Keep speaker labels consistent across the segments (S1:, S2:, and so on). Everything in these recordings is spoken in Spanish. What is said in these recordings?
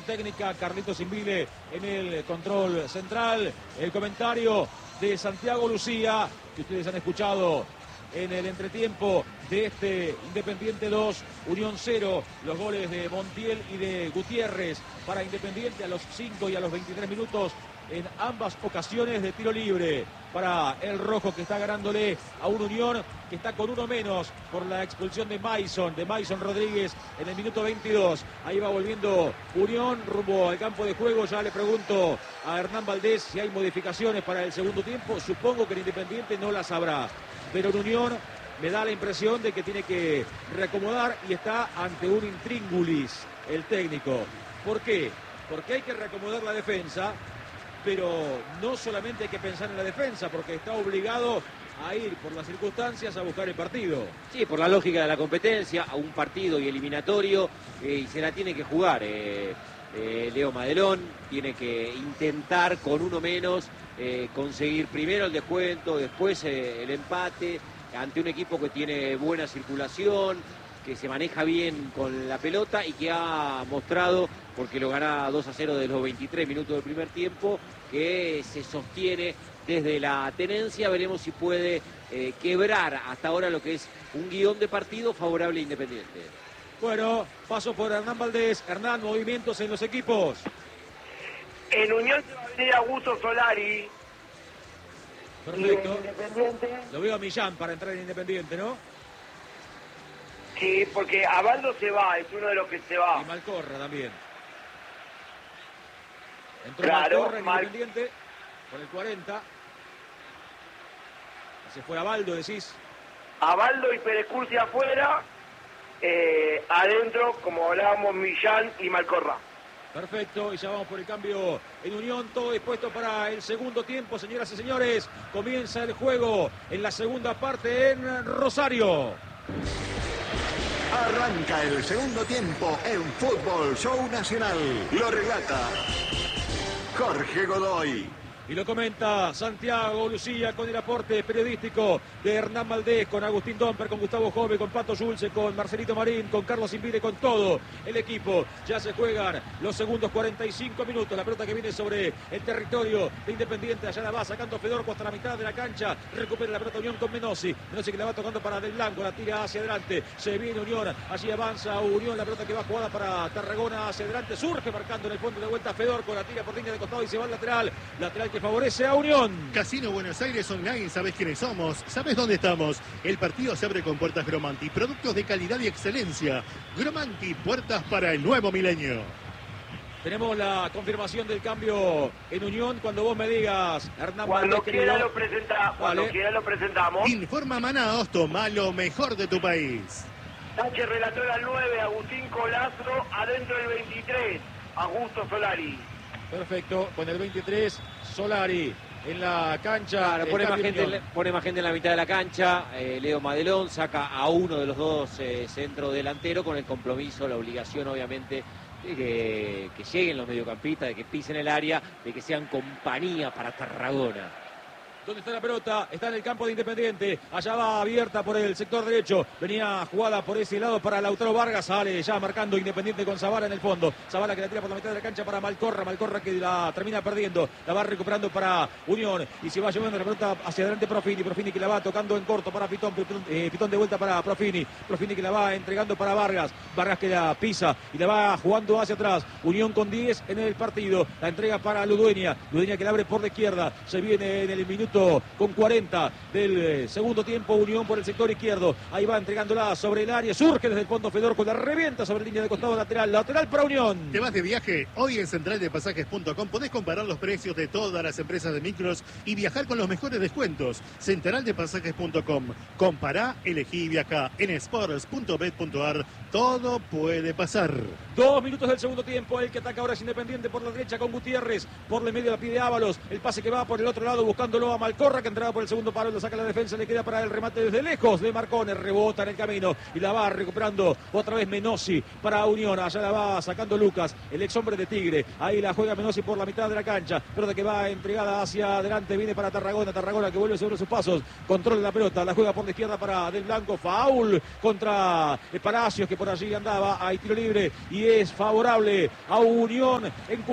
S1: técnica, Carlitos Invile en el control central. El comentario de Santiago Lucía, que ustedes han escuchado en el entretiempo de este Independiente 2, Unión 0, los goles de Montiel y de Gutiérrez para Independiente a los 5 y a los 23 minutos en ambas ocasiones de tiro libre para el rojo, que está ganándole a un Unión que está con uno menos por la expulsión de Mason Rodríguez en el minuto 22. Ahí va volviendo Unión rumbo al campo de juego. Ya le pregunto a Hernán Valdés si hay modificaciones para el segundo tiempo. Supongo que el Independiente no las habrá, pero en Unión me da la impresión de que tiene que reacomodar y está ante un intríngulis el técnico. ¿Por qué? Porque hay que reacomodar la defensa, pero no solamente hay que pensar en la defensa, porque está obligado a ir por las circunstancias a buscar el partido.
S2: Sí, por la lógica de la competencia, a un partido y eliminatorio, y se la tiene que jugar. Leo Madelón tiene que intentar con uno menos conseguir primero el descuento, después el empate, ante un equipo que tiene buena circulación, que se maneja bien con la pelota y que ha mostrado, porque lo gana 2-0 de los 23 minutos del primer tiempo, que se sostiene desde la tenencia. Veremos si puede quebrar hasta ahora lo que es un guión de partido favorable a Independiente.
S1: Bueno, paso por Hernán Valdés. Hernán, movimientos en los equipos.
S3: En Unión se va a venir Augusto Solari.
S1: Perfecto. Lo veo a Millán para entrar en Independiente, ¿no?
S3: Sí, porque Abaldo se va, es uno de los que se va.
S1: Y Malcorra también. Entró
S3: Claro,
S1: Malcorra en Independiente con el 40. Se fue Abaldo, decís.
S3: Abaldo y Pérez Cursi afuera. Adentro, como hablábamos, Millán y Malcorra.
S1: Perfecto, y ya vamos por el cambio en Unión, todo dispuesto para el segundo tiempo, señoras y señores. Comienza el juego en la segunda parte en Rosario.
S4: Arranca el segundo tiempo en Fútbol Show Nacional. Lo relata Jorge Godoy.
S1: Y lo comenta Santiago Lucía con el aporte periodístico de Hernán Valdés, con Agustín Domper, con Gustavo Jove, con Pato Schulze, con Marcelito Marín, con Carlos Invile, con todo el equipo. Ya se juegan los segundos 45 minutos. La pelota que viene sobre el territorio de Independiente. Allá la va sacando Fedorco hasta la mitad de la cancha. Recupera la pelota Unión con Menossi. Menossi que la va tocando para Del Blanco. La tira hacia adelante. Se viene Unión. Allí avanza Unión. La pelota que va jugada para Tarragona hacia adelante. Surge marcando en el fondo de vuelta Fedorco. La tira por línea de costado y se va al lateral. Lateral que favorece a Unión.
S5: Casino Buenos Aires Online, sabes quiénes somos, sabes dónde estamos. El partido se abre con puertas Gromanti, productos de calidad y excelencia. Gromanti, puertas para el nuevo milenio.
S1: Tenemos la confirmación del cambio en Unión. Cuando vos me digas, Hernán
S3: Cuando
S1: Valdés,
S3: quiera
S1: querido.
S3: cuando quiera lo presentamos.
S5: Informa Manaos, toma lo mejor de tu país.
S3: Sánchez relator al 9, Agustín Colastro, adentro del 23, Augusto Solari.
S1: Perfecto, con el 23, Solari en la cancha.
S2: Claro, pone más gente en la mitad de la cancha. Leo Madelón saca a uno de los dos centro delantero, con el compromiso, la obligación obviamente de que lleguen los mediocampistas, de que pisen el área, de que sean compañía para Tarragona.
S1: ¿Dónde está la pelota? Está en el campo de Independiente. Allá va abierta por el sector derecho. Venía jugada por ese lado para Lautaro Vargas. Sale ya marcando Independiente con Zavala en el fondo. Zavala que la tira por la mitad de la cancha para Malcorra. Malcorra que la termina perdiendo. La va recuperando para Unión. Y se va llevando la pelota hacia adelante Profini. Profini que la va tocando en corto para Pitón. Pitón de vuelta para Profini. Profini que la va entregando para Vargas. Vargas que la pisa y la va jugando hacia atrás. Unión con 10 en el partido. La entrega para Ludueña. Ludueña que la abre por la izquierda. Se viene en el minuto con 40 del segundo tiempo. Unión por el sector izquierdo. Ahí va entregándola sobre el área. Surge desde el fondo Fedorco. La revienta sobre línea de costado lateral. Lateral para Unión.
S5: ¿Te vas de viaje? Hoy en centraldepasajes.com podés comparar los precios de todas las empresas de micros y viajar con los mejores descuentos. Centraldepasajes.com. Compará, elegí y viajá. En sports.bet.ar todo puede pasar.
S1: 2 minutos del segundo tiempo. El que ataca ahora es Independiente por la derecha con Gutiérrez. Por el medio de la pie de Ábalos. El pase que va por el otro lado buscándolo a Malcorra, que entraba por el segundo palo, lo saca la defensa, le queda para el remate desde lejos de Marcone, rebota en el camino y la va recuperando otra vez Menossi para Unión. Allá la va sacando Lucas, el ex hombre de Tigre. Ahí la juega Menossi por la mitad de la cancha, pelota que va entregada hacia adelante, viene para Tarragona que vuelve sobre sus pasos, controla la pelota, la juega por la izquierda para Del Blanco, foul contra Palacios, que por allí andaba, hay tiro libre y es favorable a Unión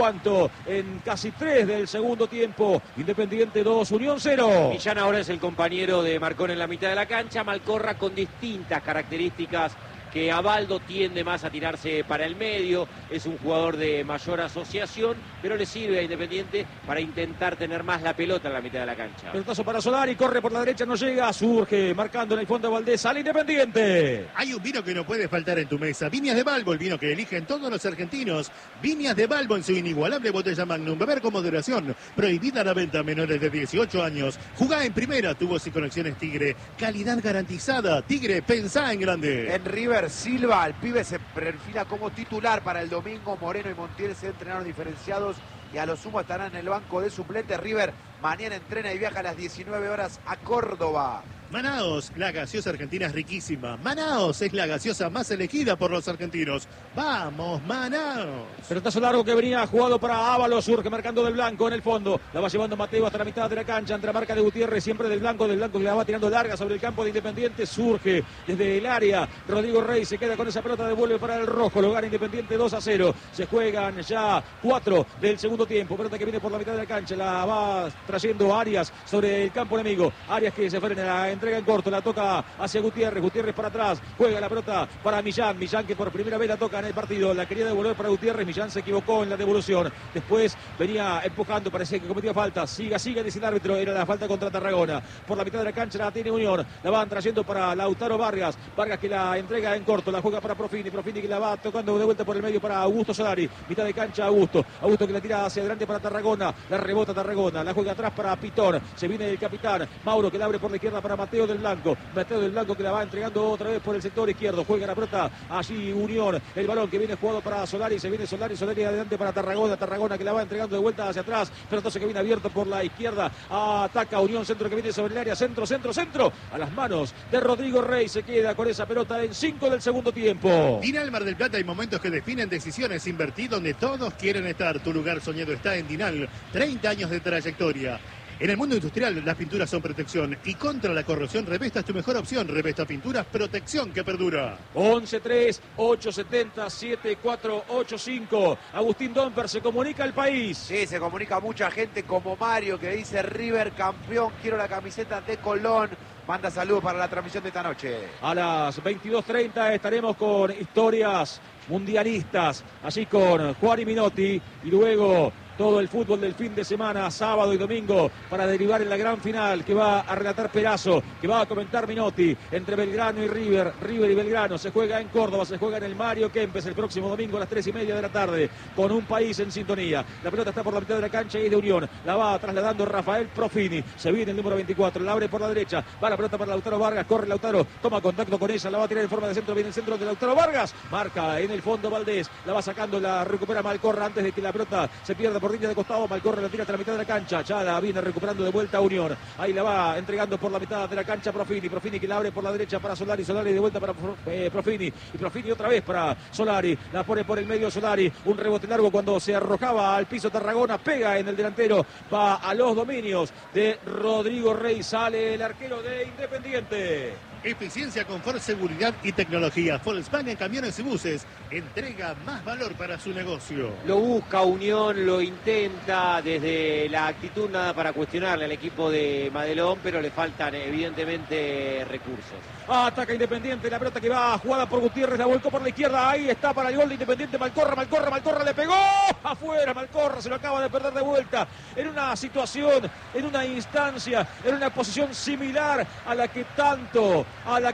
S1: en casi 3 del segundo tiempo. Independiente 2, Unión 0.
S2: Millán ahora es el compañero de Marcón en la mitad de la cancha. Malcorra con distintas características, que Abaldo tiende más a tirarse para el medio, es un jugador de mayor asociación, pero le sirve a Independiente para intentar tener más la pelota en la mitad de la cancha.
S1: Pelotazo para Solari, corre por la derecha, no llega, surge, marcando en el fondo Valdés, sale Independiente.
S5: Hay un vino que no puede faltar en tu mesa. Viñas de Balbo, el vino que eligen todos los argentinos. Viñas de Balbo en su inigualable botella Magnum. Beber con moderación. Prohibida la venta a menores de 18 años. Jugá en primera, tubos y conexiones Tigre. Calidad garantizada. Tigre, pensá en grande.
S6: En River Silva, el pibe se perfila como titular para el domingo. Moreno y Montiel se entrenaron diferenciados y a lo sumo estarán en el banco de suplentes. River mañana entrena y viaja a las 19 horas a Córdoba.
S5: Manaos, la gaseosa argentina es riquísima. Manaos es la gaseosa más elegida por los argentinos. ¡Vamos, Manaos!
S1: Pelotazo largo que venía jugado para Ábalos, surge marcando Del Blanco en el fondo. La va llevando Mateo hasta la mitad de la cancha, entre la marca de Gutiérrez, siempre Del Blanco que la va tirando larga sobre el campo de Independiente. Surge desde el área. Rodrigo Rey se queda con esa pelota, devuelve para el rojo. Lo gana Independiente 2-0. Se juegan ya 4 del segundo tiempo. Pelota que viene por la mitad de la cancha. La va trayendo Arias sobre el campo enemigo. Arias que se frena la entrega en corto, la toca hacia Gutiérrez para atrás, juega la pelota para Millán que por primera vez la toca en el partido, la quería devolver para Gutiérrez, Millán se equivocó en la devolución, después venía empujando, parecía que cometía falta, siga, dice el árbitro, era la falta contra Tarragona, por la mitad de la cancha la tiene Unión, la van trayendo para Lautaro Vargas que la entrega en corto, la juega para Profini que la va tocando de vuelta por el medio para Augusto Solari, mitad de cancha Augusto que la tira hacia adelante para Tarragona, la rebota Tarragona, la juega atrás para Pitón, se viene el capitán, Mauro que la abre por la izquierda para Mateo Del Blanco que la va entregando otra vez por el sector izquierdo, juega la pelota allí Unión, el balón que viene jugado para Solari, se viene Solari adelante para Tarragona que la va entregando de vuelta hacia atrás, pelotazo que viene abierto por la izquierda, ataca Unión, centro que viene sobre el área, centro, a las manos de Rodrigo Rey, se queda con esa pelota en 5 del segundo tiempo.
S5: Dinal Mar del Plata, hay momentos que definen decisiones, invertir donde todos quieren estar, tu lugar soñado está en Dinal, 30 años de trayectoria. En el mundo industrial, las pinturas son protección y contra la corrosión, Revesta es tu mejor opción. Revesta Pinturas, protección que perdura.
S1: 11-3-870-7485. Agustín Domper, se comunica al país.
S6: Sí, se comunica mucha gente como Mario que dice River campeón, quiero la camiseta de Colón. Manda saludos para la transmisión de esta noche.
S1: A las 22:30 estaremos con historias mundialistas, allí con Juan y Minotti, y luego todo el fútbol del fin de semana, sábado y domingo, para derivar en la gran final que va a relatar Perazo, que va a comentar Minotti, entre Belgrano y River y Belgrano. Se juega en Córdoba, se juega en el Mario Kempes el próximo domingo a las 3:30 de la tarde, con un país en sintonía. La pelota está por la mitad de la cancha y es de Unión, la va trasladando Rafael Profini, se viene el número 24, la abre por la derecha, va la pelota para Lautaro Vargas, corre Lautaro, toma contacto con ella, la va a tirar en forma de centro, viene el centro de Lautaro Vargas, marca en el fondo Valdés, la va sacando, la recupera Malcorra antes de que la pelota se pierda por línea de costado. Malcorra la tira hasta la mitad de la cancha, ya la viene recuperando de vuelta a Unión, ahí la va entregando por la mitad de la cancha Profini que la abre por la derecha para Solari de vuelta para Profini, y Profini otra vez para Solari, la pone por el medio Solari, un rebote largo cuando se arrojaba al piso Tarragona, pega en el delantero, va a los dominios de Rodrigo Rey, sale el arquero de Independiente.
S5: Eficiencia, confort, seguridad y tecnología. Volkswagen Camiones y Buses entrega más valor para su negocio.
S2: Lo busca Unión, lo intenta, desde la actitud nada para cuestionarle al equipo de Madelón, pero le faltan evidentemente recursos.
S1: Ataca Independiente, la pelota que va jugada por Gutiérrez, la volcó por la izquierda, ahí está para el gol de Independiente, Malcorra le pegó, afuera, Malcorra se lo acaba de perder de vuelta, en una situación, en una instancia, en una posición similar a la que tanto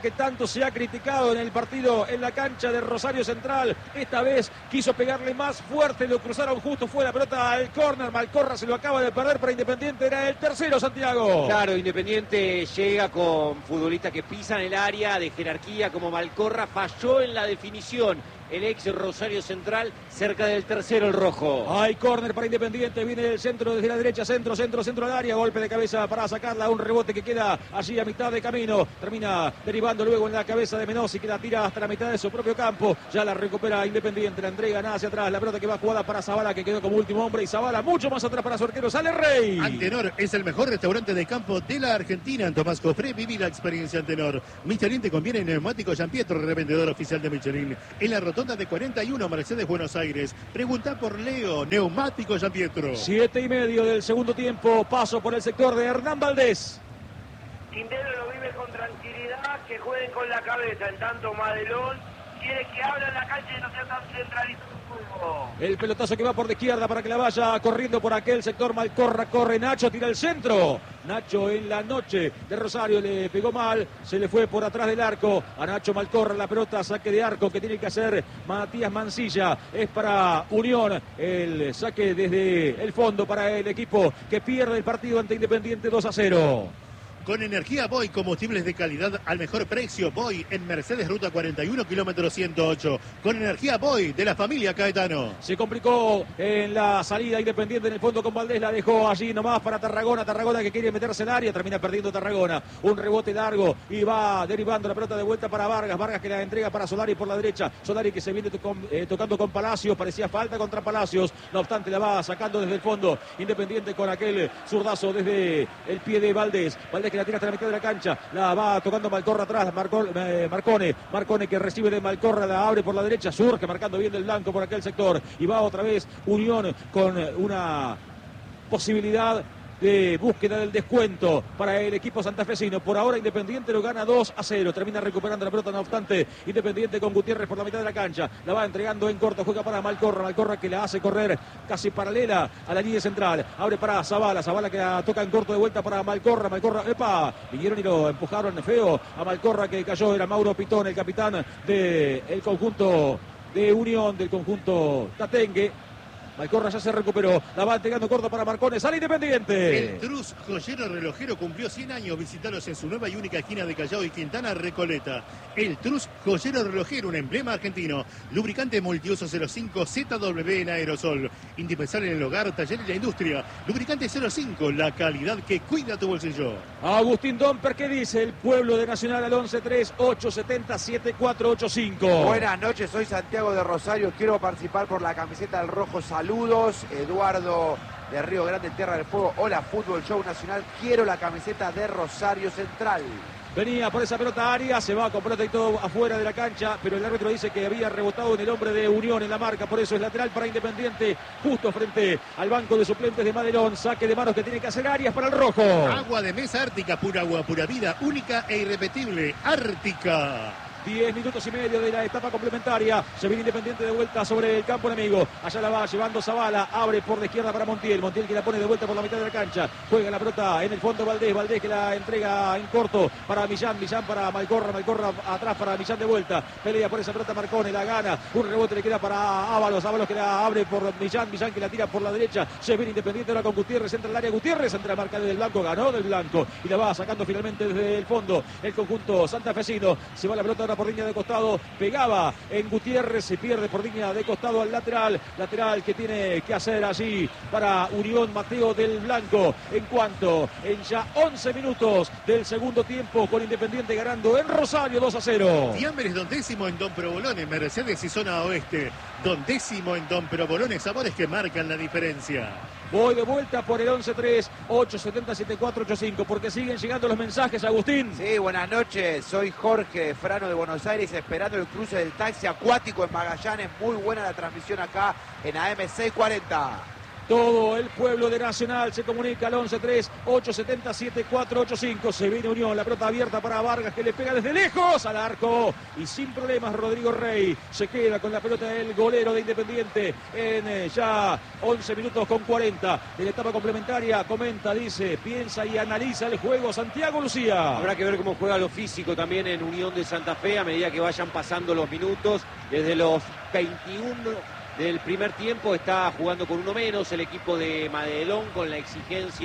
S1: se ha criticado en el partido en la cancha de Rosario Central. Esta vez quiso pegarle más fuerte, lo cruzaron justo, fue la pelota al córner, Malcorra se lo acaba de perder para Independiente, era el tercero, Santiago.
S2: Claro, Independiente llega con futbolistas que pisan el área de jerarquía como Malcorra, falló en la definición el ex Rosario Central, cerca del tercero el rojo.
S1: Hay córner para Independiente, viene el centro desde la derecha, centro al área, golpe de cabeza para sacarla, un rebote que queda allí a mitad de camino, termina derivando luego en la cabeza de Menossi, que la tira hasta la mitad de su propio campo, ya la recupera Independiente, la entrega nada hacia atrás, la pelota que va jugada para Zavala, que quedó como último hombre, y Zavala mucho más atrás para su arquero, sale Rey.
S5: Antenor es el mejor restaurante de campo de la Argentina. En Tomás Cofré viví la experiencia Antenor. Michelin te conviene en neumáticos Gianpietro, revendedor oficial de Michelin. En la rotonda de 41, Mercedes, Buenos Aires. Pregunta por Leo, neumáticos Gianpietro.
S1: 7:30 del segundo tiempo, paso por el sector de Hernán Valdés.
S3: Quintero lo vive con tranquilidad, que jueguen con la cabeza, en tanto Madelón quiere que abra la cancha y no sea tan centralizado.
S1: El pelotazo que va por la izquierda para que la vaya corriendo por aquel sector. Malcorra, corre Nacho, tira el centro. Nacho en la noche de Rosario le pegó mal, se le fue por atrás del arco a Nacho Malcorra. La pelota, saque de arco que tiene que hacer Matías Mancilla. Es para Unión, el saque desde el fondo para el equipo que pierde el partido ante Independiente 2-0.
S5: Con energía Boy, combustibles de calidad al mejor precio. Boy en Mercedes, ruta 41, kilómetro 108. Con energía Boy de la familia Caetano.
S1: Se complicó en la salida Independiente en el fondo con Valdés, la dejó allí nomás para Tarragona. Tarragona que quiere meterse en el área, termina perdiendo Tarragona. Un rebote largo y va derivando la pelota de vuelta para Vargas. Vargas que la entrega para Solari por la derecha. Solari que se viene tocando con Palacios, parecía falta contra Palacios. No obstante, la va sacando desde el fondo Independiente con aquel zurdazo desde el pie de Valdés. Valdés que la tira hasta la mitad de la cancha, la va tocando Malcorra atrás, Marcone que recibe de Malcorra, la abre por la derecha, surge marcando bien del blanco por aquel sector y va otra vez Unión con una posibilidad de búsqueda del descuento para el equipo santafesino. Por ahora Independiente lo gana 2-0, termina recuperando la pelota, no obstante Independiente con Gutiérrez por la mitad de la cancha, la va entregando en corto, juega para Malcorra que la hace correr casi paralela a la línea central, abre para Zavala que la toca en corto de vuelta para Malcorra, epa, vinieron y lo empujaron feo a Malcorra, que cayó, era Mauro Pitón, el capitán del conjunto de Unión, del conjunto tatengue. Malcorra ya se recuperó, la va entregando corto para Marcone, sale Independiente.
S5: El Trus Joyero Relojero cumplió 100 años. Visitalos en su nueva y única esquina de Callao y Quintana, Recoleta. El Trus Joyero Relojero, un emblema argentino. Lubricante multiuso 05 ZW en aerosol. Indispensable en el hogar, taller y la industria. Lubricante 05, la calidad que cuida tu bolsillo.
S1: Agustín Domper, ¿qué dice el pueblo de Nacional al 11-3-870-7485?
S6: Buenas noches, soy Santiago de Rosario, quiero participar por la camiseta del rojo. Saludos, Eduardo de Río Grande, Tierra del Fuego. Hola, Fútbol Show Nacional, quiero la camiseta de Rosario Central.
S1: Venía por esa pelota Arias, se va con pelota y todo afuera de la cancha, pero el árbitro dice que había rebotado en el hombre de Unión en la marca, por eso es lateral para Independiente, justo frente al banco de suplentes de Madelón. Saque de manos que tiene que hacer Arias para el rojo.
S5: Agua de mesa Ártica, pura agua, pura vida, única e irrepetible. Ártica.
S1: 10 minutos y medio de la etapa complementaria. Se viene Independiente de vuelta sobre el campo enemigo. Allá la va llevando Zavala. Abre por la izquierda para Montiel. Montiel que la pone de vuelta por la mitad de la cancha. Juega la pelota en el fondo Valdés. Valdés que la entrega en corto para Millán. Millán para Malcorra. Malcorra atrás para Millán de vuelta. Pelea por esa pelota Marcone. La gana. Un rebote le queda para Ábalos. Ábalos que la abre por Millán. Millán que la tira por la derecha. Se viene Independiente ahora con Gutiérrez. Entra el área Gutiérrez. Entra la marca del blanco. Ganó del blanco. Y la va sacando finalmente desde el fondo el conjunto santafesino. Se va la pelota ahora por línea de costado. Pegaba en Gutiérrez, se pierde por línea de costado al lateral que tiene que hacer allí para Unión Mateo del Blanco, en cuanto en ya 11 minutos del segundo tiempo, con Independiente ganando en Rosario 2-0.
S5: Fiambres Don Décimo en Don Provolone, Mercedes y zona oeste. Don Décimo en Don Provolone, sabores que marcan la diferencia.
S1: Voy de vuelta por el 11-3-870-7485, porque siguen llegando los mensajes, Agustín.
S6: Sí, buenas noches, soy Jorge Frano de Buenos Aires, esperando el cruce del taxi acuático en Magallanes. Muy buena la transmisión acá en AM 640.
S1: Todo el pueblo de Nacional se comunica al 11-3-870-7485. Se viene Unión, la pelota abierta para Vargas, que le pega desde lejos al arco. Y sin problemas Rodrigo Rey se queda con la pelota del golero de Independiente en ya 11 minutos con 40 de la etapa complementaria. Comenta, dice, piensa y analiza el juego Santiago Lucía.
S2: Habrá que ver cómo juega lo físico también en Unión de Santa Fe a medida que vayan pasando los minutos. Desde los 21 del primer tiempo está jugando con uno menos el equipo de Madelón, con la exigencia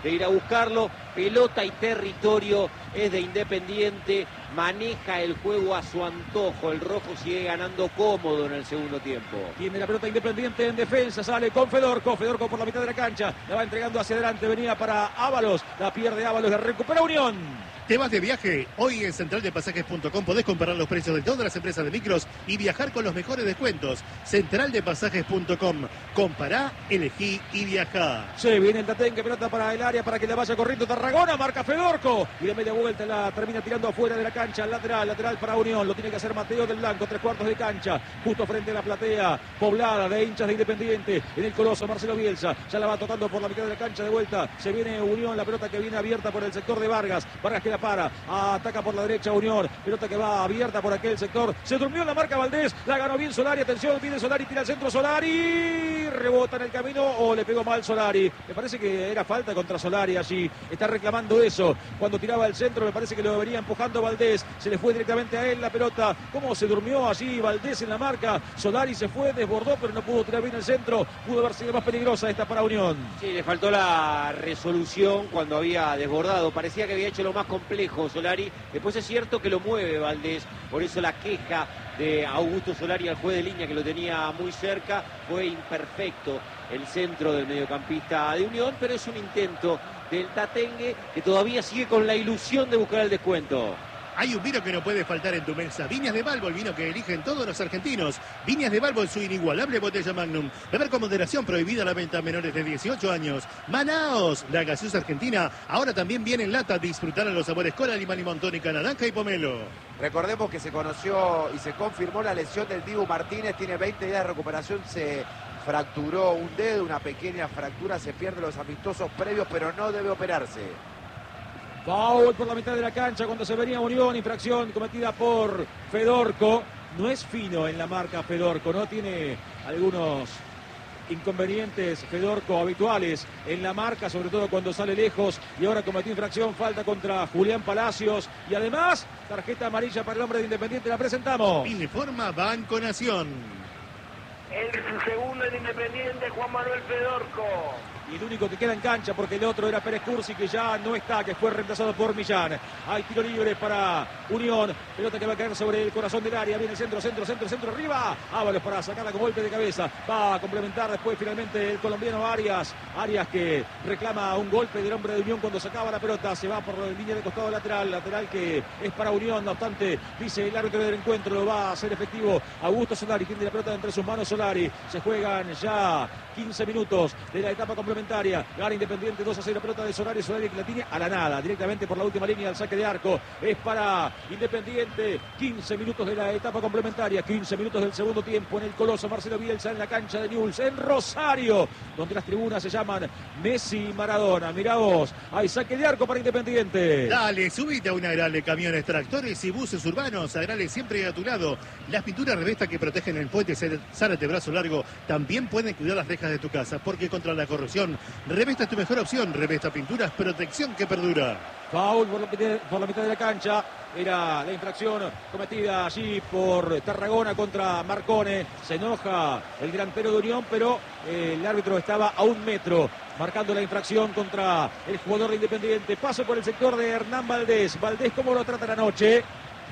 S2: de ir a buscarlo. Pelota y territorio es de Independiente, maneja el juego a su antojo. El rojo sigue ganando cómodo en el segundo tiempo.
S1: Tiene la pelota Independiente en defensa, sale con Fedorco por la mitad de la cancha, la va entregando hacia adelante, venía para Ábalos, la pierde Ábalos, la recupera Unión.
S5: ¿Te vas de viaje? Hoy en centraldepasajes.com podés comparar los precios de todas las empresas de micros y viajar con los mejores descuentos. Centraldepasajes.com. Compará, elegí y viajá.
S1: Se viene el Tatengue, pelota para el área para que la vaya corriendo Tarragona, marca Fedorco y de media vuelta la termina tirando afuera de la cancha, lateral para Unión, lo tiene que hacer Mateo del Blanco, 3/4 de cancha, justo frente a la platea poblada de hinchas de Independiente, en el Coloso Marcelo Bielsa, ya la va tocando por la mitad de la cancha de vuelta, se viene Unión, la pelota que viene abierta por el sector de Vargas que la para, ataca por la derecha Unión, pelota que va abierta por aquel sector, se durmió en la marca Valdés, la ganó bien Solari, atención, viene Solari, tira al centro Solari, rebota en el camino o le pegó mal Solari, me parece que era falta contra Solari allí, está reclamando eso, cuando tiraba el centro me parece que lo venía empujando Valdés, se le fue directamente a él la pelota, cómo se durmió allí Valdés en la marca, Solari se fue, desbordó pero no pudo tirar bien el centro, pudo haber sido más peligrosa esta para Unión.
S2: Sí, le faltó la resolución cuando había desbordado, parecía que había hecho lo más complejo Solari, después es cierto que lo mueve Valdés, por eso la queja de Augusto Solari al juez de línea que lo tenía muy cerca, fue imperfecto el centro del mediocampista de Unión, pero es un intento del Tatengue que todavía sigue con la ilusión de buscar el descuento.
S5: Hay un vino que no puede faltar en tu mesa. Viñas de Balbo, el vino que eligen todos los argentinos. Viñas de Balbo, su inigualable botella Magnum. Beber con moderación, prohibida la venta a menores de 18 años. Manaos, la gaseosa argentina, ahora también viene en lata. Disfrutar a los sabores cola, limón y tónica, naranja y pomelo.
S6: Recordemos que se conoció y se confirmó la lesión del Dibu Martínez. Tiene 20 días de recuperación, se fracturó un dedo, una pequeña fractura, se pierde los amistosos previos, pero no debe operarse.
S1: Foul por la mitad de la cancha cuando se venía Unión, infracción cometida por Fedorco. No es fino en la marca Fedorco, no tiene algunos inconvenientes Fedorco habituales en la marca, sobre todo cuando sale lejos, y ahora cometió infracción, falta contra Julián Palacios y además tarjeta amarilla para el hombre de Independiente. La presentamos.
S5: Informa Banco Nación.
S3: Su segundo en Independiente, Juan Manuel Fedorco.
S1: Y el único que queda en cancha, porque el otro era Pérez Cursi, que ya no está, que fue reemplazado por Millán. Hay tiro libre para Unión. Pelota que va a caer sobre el corazón del área. Viene el centro arriba. Ábalos para sacarla con golpe de cabeza. Va a complementar después finalmente el colombiano Arias. Arias que reclama un golpe del hombre de Unión cuando sacaba la pelota. Se va por la línea de costado lateral. Lateral que es para Unión. No obstante, dice el árbitro del encuentro, lo va a hacer efectivo Augusto Solari. Tiene la pelota entre sus manos Solari. Se juegan ya 15 minutos de la etapa complementaria. Gana Independiente 2-0, pelota de Solari que la tiene a la nada, directamente por la última línea del saque de arco. Es para Independiente. 15 minutos de la etapa complementaria, 15 minutos del segundo tiempo en el Coloso Marcelo Bielsa, en la cancha de Newell's, en Rosario, donde las tribunas se llaman Messi y Maradona. Mirá vos, hay saque de arco para Independiente.
S5: Dale, subite a una Agrale, camiones, tractores y buses urbanos. Agrale siempre a tu lado. Las pinturas Revesta que protegen el puente Zárate Brazo Largo también pueden cuidar las rejas de tu casa, porque contra la corrosión Revesta es tu mejor opción. Revesta Pinturas, protección que perdura.
S1: Foul por la mitad de la cancha. Era la infracción cometida allí por Tarragona contra Marcone. Se enoja el delantero de Unión, pero el árbitro estaba a 1 metro marcando la infracción contra el jugador de Independiente. Paso por el sector de Hernán Valdés. Valdés, ¿cómo lo trata la noche?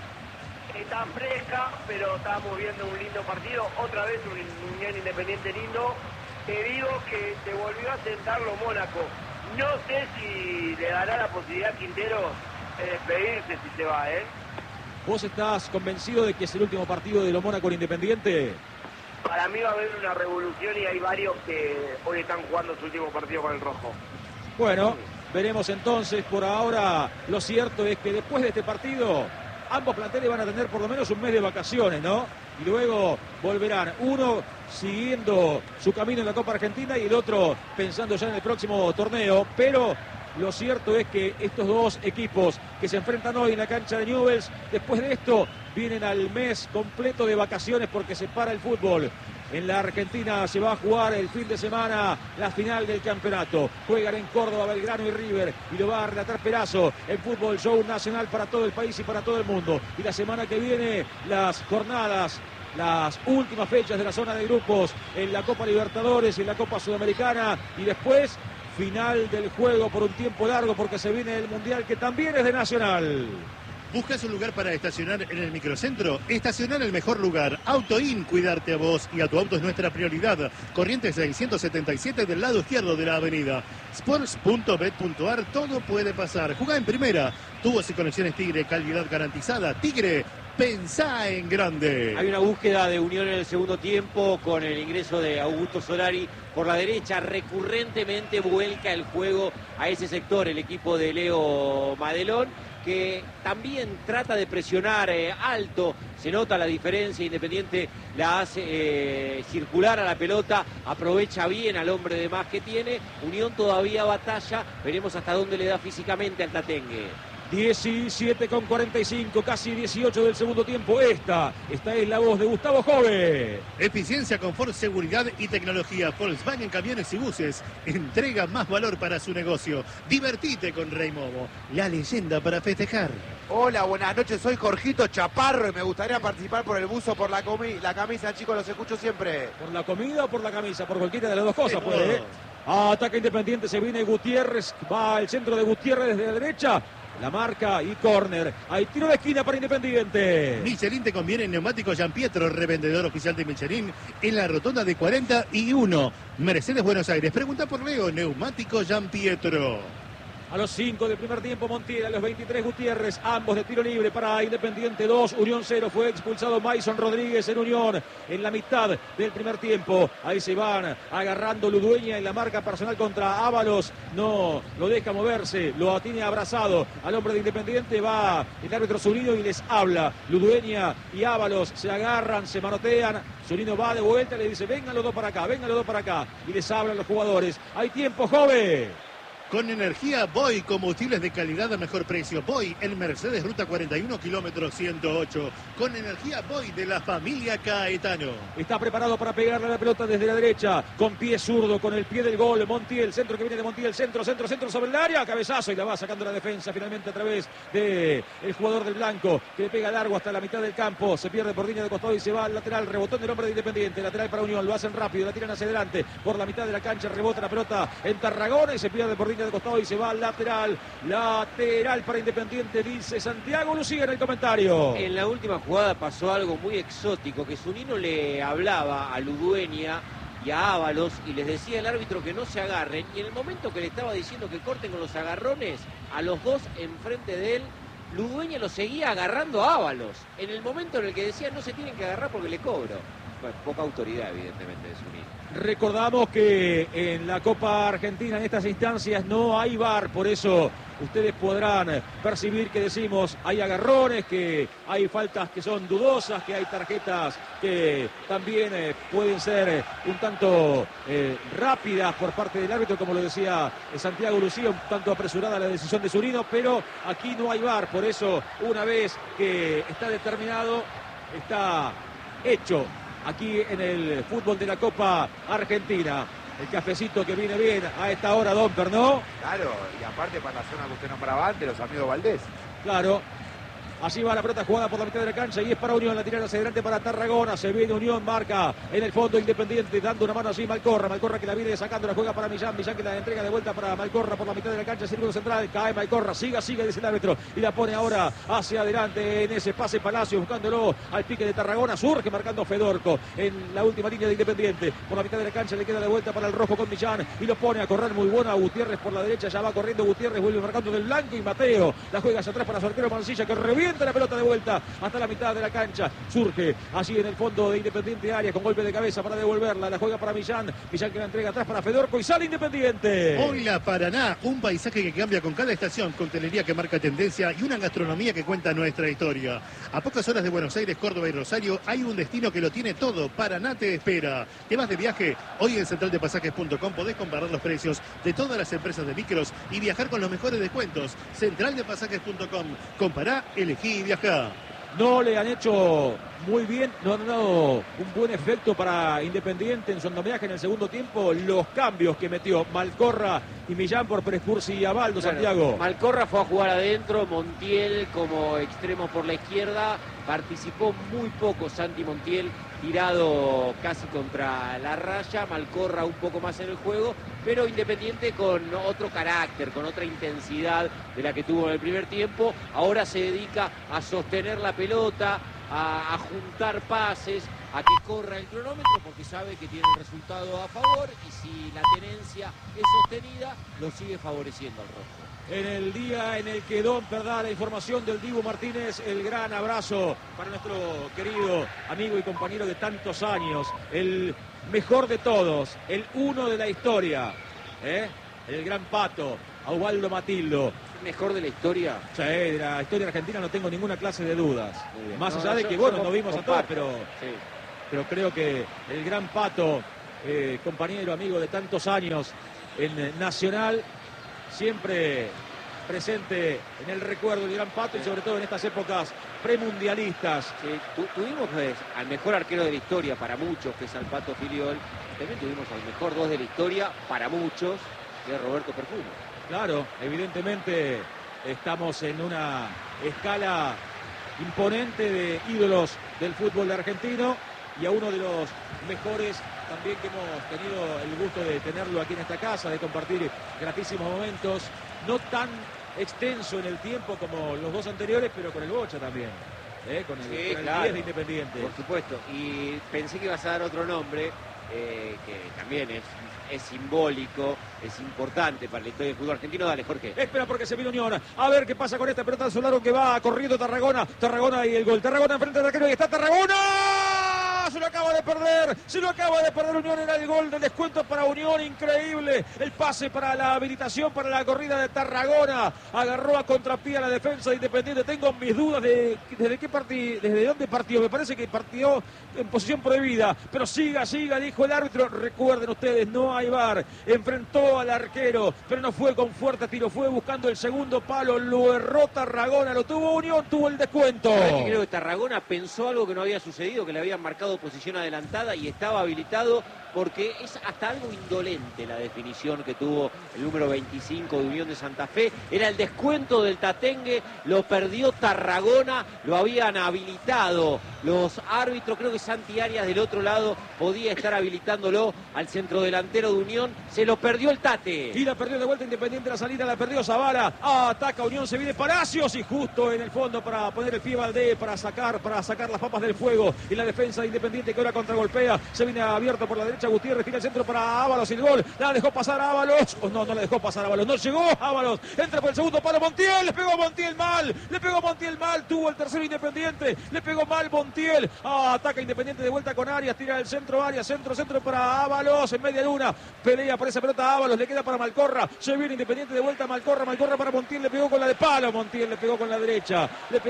S3: Está fresca, pero estamos viendo un lindo partido. Otra vez un Unión Independiente lindo. Te digo que te volvió a sentarlo Mónaco. No sé si le dará la posibilidad a Quintero de despedirse si se va, ¿eh?
S1: ¿Vos estás convencido de que es el último partido de lo Mónaco con Independiente?
S3: Para mí va a haber una revolución y hay varios que hoy están jugando su último partido con el rojo.
S1: Bueno, veremos entonces. Por ahora, lo cierto es que después de este partido, ambos planteles van a tener por lo menos un mes de vacaciones, ¿no? Y luego volverán, uno siguiendo su camino en la Copa Argentina y el otro pensando ya en el próximo torneo. Pero lo cierto es que estos dos equipos que se enfrentan hoy en la cancha de Newell's, después de esto vienen al mes completo de vacaciones porque se para el fútbol. En la Argentina se va a jugar el fin de semana la final del campeonato. Juegan en Córdoba, Belgrano y River. Y lo va a relatar Perazo. El Fútbol Show Nacional para todo el país y para todo el mundo. Y la semana que viene las jornadas, las últimas fechas de la zona de grupos en la Copa Libertadores y en la Copa Sudamericana. Y después final del juego por un tiempo largo porque se viene el Mundial que también es de Nacional.
S5: ¿Buscas un lugar para estacionar en el microcentro? Estacionar en el mejor lugar. AutoIn, cuidarte a vos y a tu auto es nuestra prioridad. Corrientes 677 del lado izquierdo de la avenida. Sports.bet.ar, todo puede pasar. Jugá en primera. Tubos y conexiones Tigre, calidad garantizada. Tigre, pensá en grande.
S2: Hay una búsqueda de unión en el segundo tiempo con el ingreso de Augusto Solari por la derecha. Recurrentemente vuelca el juego a ese sector el equipo de Leo Madelón, que también trata de presionar alto. Se nota la diferencia, Independiente la hace circular a la pelota, aprovecha bien al hombre de más que tiene. Unión todavía batalla, veremos hasta dónde le da físicamente al Tatengue.
S1: 17:45, casi 18 del segundo tiempo. Esta es la voz de Gustavo Jove.
S5: Eficiencia, confort, seguridad y tecnología. Volkswagen Camiones y Buses entrega más valor para su negocio. Divertite con Rey Momo, la leyenda para festejar.
S6: Hola, buenas noches, soy Jorgito Chaparro y me gustaría participar por el buzo, por la camisa, chicos, los escucho siempre.
S1: ¿Por la comida o por la camisa? Por cualquiera de las dos cosas puede, ¿eh? Ataque Independiente, se viene Gutiérrez, va al centro de Gutiérrez desde la derecha. La marca y córner. Hay tiro de esquina para Independiente.
S5: Michelin te conviene en neumáticos Gianpietro, revendedor oficial de Michelin, en la rotonda de 41. Mercedes, Buenos Aires. Pregunta por Leo, neumático Gianpietro.
S1: A los 5 del primer tiempo Montiel, a los 23 Gutiérrez, ambos de tiro libre para Independiente 2, Unión 0. Fue expulsado Maison Rodríguez en Unión en la mitad del primer tiempo. Ahí se van agarrando Ludueña en la marca personal contra Ábalos. No lo deja moverse, lo tiene abrazado al hombre de Independiente. Va el árbitro Zunino y les habla. Ludueña y Ábalos se agarran, se manotean. Zunino va de vuelta y le dice: vengan los dos para acá, vengan los dos para acá. Y les hablan los jugadores. Hay tiempo, joven.
S5: Con energía Boy, combustibles de calidad a mejor precio. Boy en Mercedes, ruta 41, kilómetro 108. Con energía Boy de la familia Caetano.
S1: Está preparado para pegarle a la pelota desde la derecha. Con pie zurdo, con el pie del gol. Montiel, centro que viene de Montiel. Centro sobre el área. Cabezazo y la va sacando la defensa finalmente a través del jugador del blanco. Que le pega largo hasta la mitad del campo. Se pierde por línea de costado y se va al lateral. Rebotón del hombre de Independiente. Lateral para Unión. Lo hacen rápido. La tiran hacia adelante. Por la mitad de la cancha rebota la pelota en Tarragona y se pierde por línea de costado y se va al lateral para Independiente, dice Santiago Lucía en el comentario.
S2: En la última jugada pasó algo muy exótico, que Zunino le hablaba a Ludueña y a Ábalos y les decía al árbitro que no se agarren, y en el momento que le estaba diciendo que corten con los agarrones a los dos enfrente de él, Ludueña lo seguía agarrando a Ábalos en el momento en el que decía no se tienen que agarrar porque le cobro. Bueno, poca autoridad evidentemente de Zunino.
S1: Recordamos que en la Copa Argentina en estas instancias no hay VAR, por eso ustedes podrán percibir que decimos hay agarrones, que hay faltas que son dudosas, que hay tarjetas que también pueden ser un tanto rápidas por parte del árbitro, como lo decía Santiago Lucía, un tanto apresurada la decisión de Zunino, pero aquí no hay VAR, por eso una vez que está determinado, está hecho. Aquí en el fútbol de la Copa Argentina. El cafecito que viene bien a esta hora, Domper, ¿no?
S6: Claro, y aparte para la zona que usted nombraba antes, los amigos Valdés.
S1: Claro. Así va la pelota jugada por la mitad de la cancha y es para Unión, la tirada hacia adelante para Tarragona. Se viene Unión, marca en el fondo Independiente, dando una mano así Malcorra que la viene sacando, la juega para Millán que la entrega de vuelta para Malcorra por la mitad de la cancha, círculo central, cae Malcorra, siga, dice el árbitro, y la pone ahora hacia adelante en ese pase Palacio, buscándolo al pique de Tarragona, surge marcando Fedorco en la última línea de Independiente, por la mitad de la cancha le queda de vuelta para el rojo con Millán y lo pone a correr muy bueno a Gutiérrez por la derecha, ya va corriendo Gutiérrez, vuelve marcando del blanco y Mateo, la juega hacia atrás para su arquero Mancilla que revienta la pelota de vuelta hasta la mitad de la cancha, surge allí en el fondo de Independiente Arias con golpe de cabeza para devolverla, la juega para Millán que la entrega atrás para Fedorco y sale Independiente.
S5: Hoy la Paraná, un paisaje que cambia con cada estación, coctelería que marca tendencia y una gastronomía que cuenta nuestra historia. A pocas horas de Buenos Aires, Córdoba y Rosario hay un destino que lo tiene todo. Paraná te espera. ¿Te vas de viaje? Hoy en centraldepasajes.com podés comparar los precios de todas las empresas de micros y viajar con los mejores descuentos. Centraldepasajes.com. Compará, elegí y viajá.
S1: No le han hecho muy bien, no han dado un buen efecto para Independiente en su andamiaje en el segundo tiempo. Los cambios que metió Malcorra y Millán por Prescursi y Abaldo, claro, Santiago.
S2: Malcorra fue a jugar adentro, Montiel como extremo por la izquierda participó muy poco Santi Montiel, tirado casi contra la raya, Malcorra un poco más en el juego, pero Independiente con otro carácter, con otra intensidad de la que tuvo en el primer tiempo. Ahora se dedica a sostener la pelota, a juntar pases, a que corra el cronómetro, porque sabe que tiene el resultado a favor, y si la tenencia es sostenida, lo sigue favoreciendo al rojo.
S1: En el día en el que Don da la información del Dibu Martínez, el gran abrazo para nuestro querido amigo y compañero de tantos años, el mejor de todos, el uno de la historia, el gran Pato, Osvaldo Matildo.
S2: ¿Mejor de la historia?
S1: Sí, de la historia argentina no tengo ninguna clase de dudas. Más
S2: No,
S1: allá de que, bueno, nos vimos a todos, pero creo que el gran Pato, compañero, amigo de tantos años en Nacional, siempre presente en el recuerdo del gran Pato, y sobre todo en estas épocas premundialistas.
S2: Sí, tuvimos al mejor arquero de la historia para muchos, que es al Pato Filiol. También tuvimos al mejor 2 de la historia para muchos, que es Roberto Perfumo.
S1: Claro, evidentemente estamos en una escala imponente de ídolos del fútbol argentino, y a uno de los mejores también que hemos tenido el gusto de tenerlo aquí en esta casa, de compartir gratísimos momentos, no tan extenso en el tiempo como los dos anteriores, pero con el Bocha también, con el 10 de Independiente.
S2: Por supuesto, y pensé que ibas a dar otro nombre, que también es simbólico, es importante para la historia del fútbol argentino. Dale, Jorge.
S1: Espera, porque se viene Unión. A ver qué pasa con esta pelota Solaro, que va corriendo Tarragona. Tarragona y el gol. Tarragona enfrente del arquero, y está Tarragona. Se lo acaba de perder Unión. Era el gol del descuento para Unión. Increíble el pase para la habilitación, para la corrida de Tarragona. Agarró a contrapié a la defensa de Independiente. Tengo mis dudas de desde dónde partió. Me parece que partió en posición prohibida, pero siga, dijo el árbitro. Recuerden ustedes, no hay VAR. Enfrentó al arquero, pero no fue con fuerte tiro, fue buscando el segundo palo, lo erró Tarragona, lo tuvo Unión, tuvo el descuento.
S2: Creo que Tarragona pensó algo que no había sucedido, que le habían marcado posición adelantada y estaba habilitado, porque es hasta algo indolente la definición que tuvo el número 25 de Unión de Santa Fe. Era el descuento del Tatengue, lo perdió Tarragona, lo habían habilitado los árbitros. Creo que Santi Arias del otro lado podía estar habilitándolo al centrodelantero de Unión. Se lo perdió el Tate.
S1: Y la perdió de vuelta Independiente, la salida la perdió Zavala. Ataca Unión, se viene Palacios, y justo en el fondo para poner el pie Valdés, para sacar las papas del fuego. Y la defensa de Independiente, que ahora contragolpea, se viene abierto por la derecha Gutiérrez, tira el centro para Ábalos y el gol. La dejó pasar a Ábalos. No la dejó pasar a Ábalos. No llegó Ábalos. Entra por el segundo palo Montiel. Le pegó Montiel mal. Tuvo el tercero Independiente. Le pegó mal Montiel. Ataca Independiente de vuelta con Arias. Tira el centro Arias. Centro para Ábalos en media luna. Pelea por esa pelota Ábalos. Le queda para Malcorra. Se viene Independiente de vuelta Malcorra para Montiel. Le pegó con la de palo. Montiel le pegó con la derecha.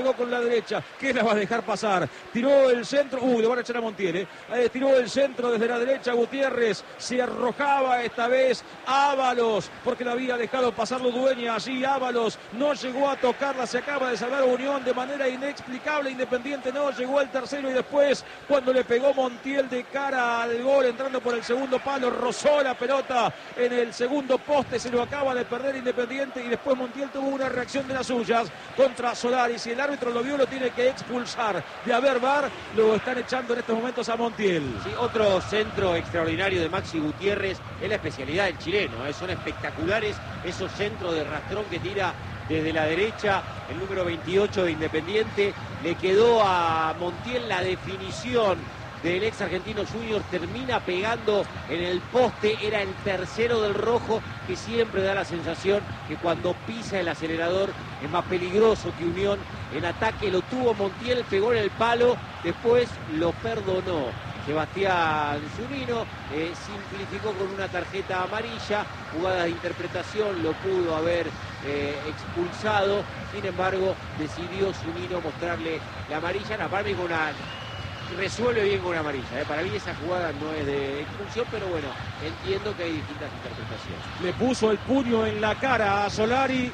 S1: ¿Qué la va a dejar pasar? Tiró el centro. Le van a echar a Montiel. Tiró el centro desde la derecha Gutiérrez. Se arrojaba esta vez Ábalos, porque la había dejado pasarlo Dueña. Allí Ábalos no llegó a tocarla. Se acaba de salvar Unión de manera inexplicable. Independiente no llegó al tercero, y después, cuando le pegó Montiel de cara al gol, entrando por el segundo palo, rozó la pelota en el segundo poste. Se lo acaba de perder Independiente, y después Montiel tuvo una reacción de las suyas contra Solari. Si el árbitro lo vio, lo tiene que expulsar. De haber VAR, lo están echando en estos momentos a Montiel.
S2: Sí, otro centro extraordinario de Maxi Gutiérrez. Es la especialidad del chileno, son espectaculares esos centros de rastrón que tira desde la derecha el número 28 de Independiente. Le quedó a Montiel la definición del ex Argentino Juniors, termina pegando en el poste. Era el tercero del rojo, que siempre da la sensación que cuando pisa el acelerador es más peligroso que Unión. En ataque lo tuvo Montiel, pegó en el palo, después lo perdonó Sebastián Zunino, simplificó con una tarjeta amarilla, jugadas de interpretación, lo pudo haber expulsado. Sin embargo, decidió Zunino mostrarle la amarilla. Para mí resuelve bien con una amarilla. Para mí esa jugada no es de expulsión, pero bueno, entiendo que hay distintas interpretaciones.
S1: Le puso el puño en la cara a Solari.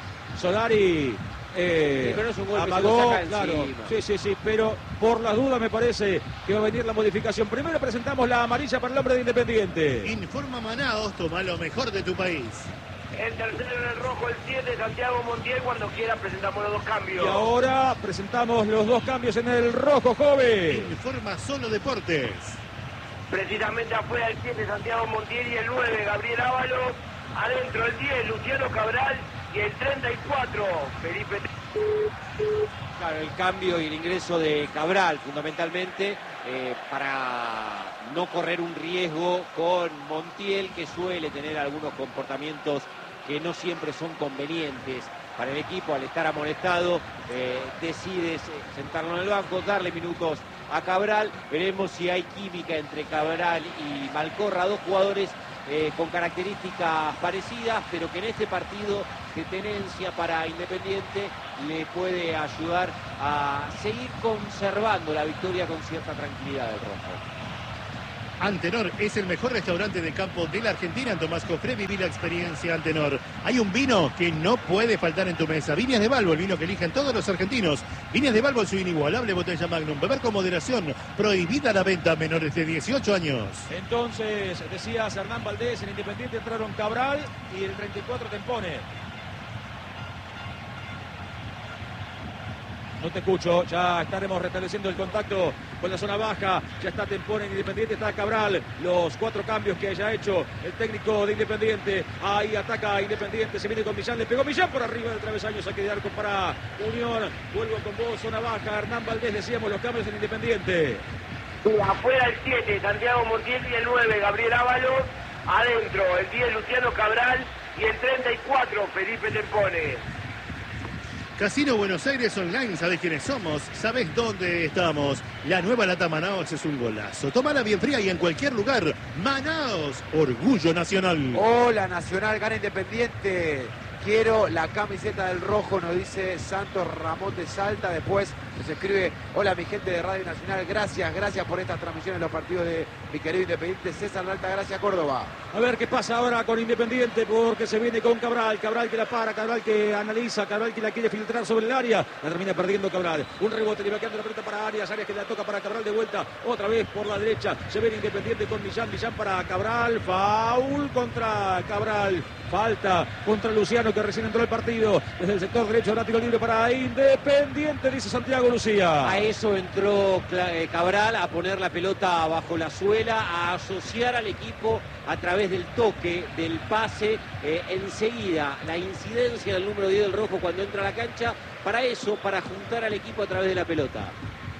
S2: Pero es un golpe,
S1: amagó,
S2: se lo saca
S1: claro.
S2: encima.
S1: Sí, pero por las dudas me parece que va a venir la modificación. Primero presentamos la amarilla para el hombre de Independiente.
S5: Informa Manaos, toma lo mejor de tu país.
S3: El tercero en el rojo, el 7, Santiago Montiel. Cuando quiera presentamos los dos cambios.
S1: Y ahora presentamos los dos cambios en el rojo, joven.
S5: Informa Solo Deportes.
S3: Precisamente afuera el 7, Santiago Montiel, y el 9, Gabriel Ábalos. Adentro el 10, Luciano Cabral, y el 34, Felipe.
S2: Claro, el cambio y el ingreso de Cabral, fundamentalmente, para no correr un riesgo con Montiel, que suele tener algunos comportamientos que no siempre son convenientes para el equipo. Al estar amonestado, decide sentarlo en el banco, darle minutos a Cabral. Veremos si hay química entre Cabral y Malcorra, dos jugadores con características parecidas, pero que en este partido de tenencia para Independiente le puede ayudar a seguir conservando la victoria con cierta tranquilidad del rojo.
S5: Antenor es el mejor restaurante de campo de la Argentina. En Tomás Cofré viví la experiencia Antenor. Hay un vino que no puede faltar en tu mesa. Viñas de Balbo, el vino que eligen todos los argentinos. Viñas de Balbo, su inigualable botella Magnum. Beber con moderación. Prohibida la venta a menores de 18 años.
S1: Entonces, decías Hernán Valdés, en Independiente entraron Cabral y el 34 Tempone. No te escucho, ya estaremos restableciendo el contacto con la zona baja. Ya está Tempone en Independiente, está Cabral. Los 4 cambios que haya hecho el técnico de Independiente. Ahí ataca Independiente, se viene con Millán, le pegó Millán por arriba del travesaño, saque de arco para Unión. Vuelvo con vos, zona baja. Hernán Valdés, decíamos los cambios en Independiente.
S3: Afuera el 7, Santiago Montiel, y el 9, Gabriel Ábalos. Adentro el 10, Luciano Cabral, y el 34, Felipe Tempone.
S5: Casino Buenos Aires Online, ¿sabés quiénes somos? ¿Sabés dónde estamos? La nueva lata Manaos es un golazo. Tómala bien fría y en cualquier lugar. Manaos, orgullo nacional.
S6: Hola, Nacional, gana Independiente. Quiero la camiseta del rojo, nos dice Santos Ramón de Salta. Después nos escribe: hola mi gente de Radio Nacional, gracias por estas transmisiones en los partidos de mi querido Independiente. César de Altagracia, Córdoba.
S1: A ver qué pasa ahora con Independiente, porque se viene con Cabral. Cabral que la para, Cabral que analiza, Cabral que la quiere filtrar sobre el área. La termina perdiendo Cabral. Un rebote, le va quedando la pelota para Arias que la toca para Cabral de vuelta. Otra vez por la derecha. Se viene Independiente con Millán para Cabral. Foul contra Cabral. Falta contra Luciano, que recién entró al partido. Desde el sector derecho, ahora tiro libre para Independiente, dice Santiago Lucía.
S2: A eso entró Cabral, a poner la pelota bajo la suela, a asociar al equipo a través del toque, del pase. Enseguida, la incidencia del número 10 del rojo cuando entra a la cancha. Para eso, para juntar al equipo a través de la pelota.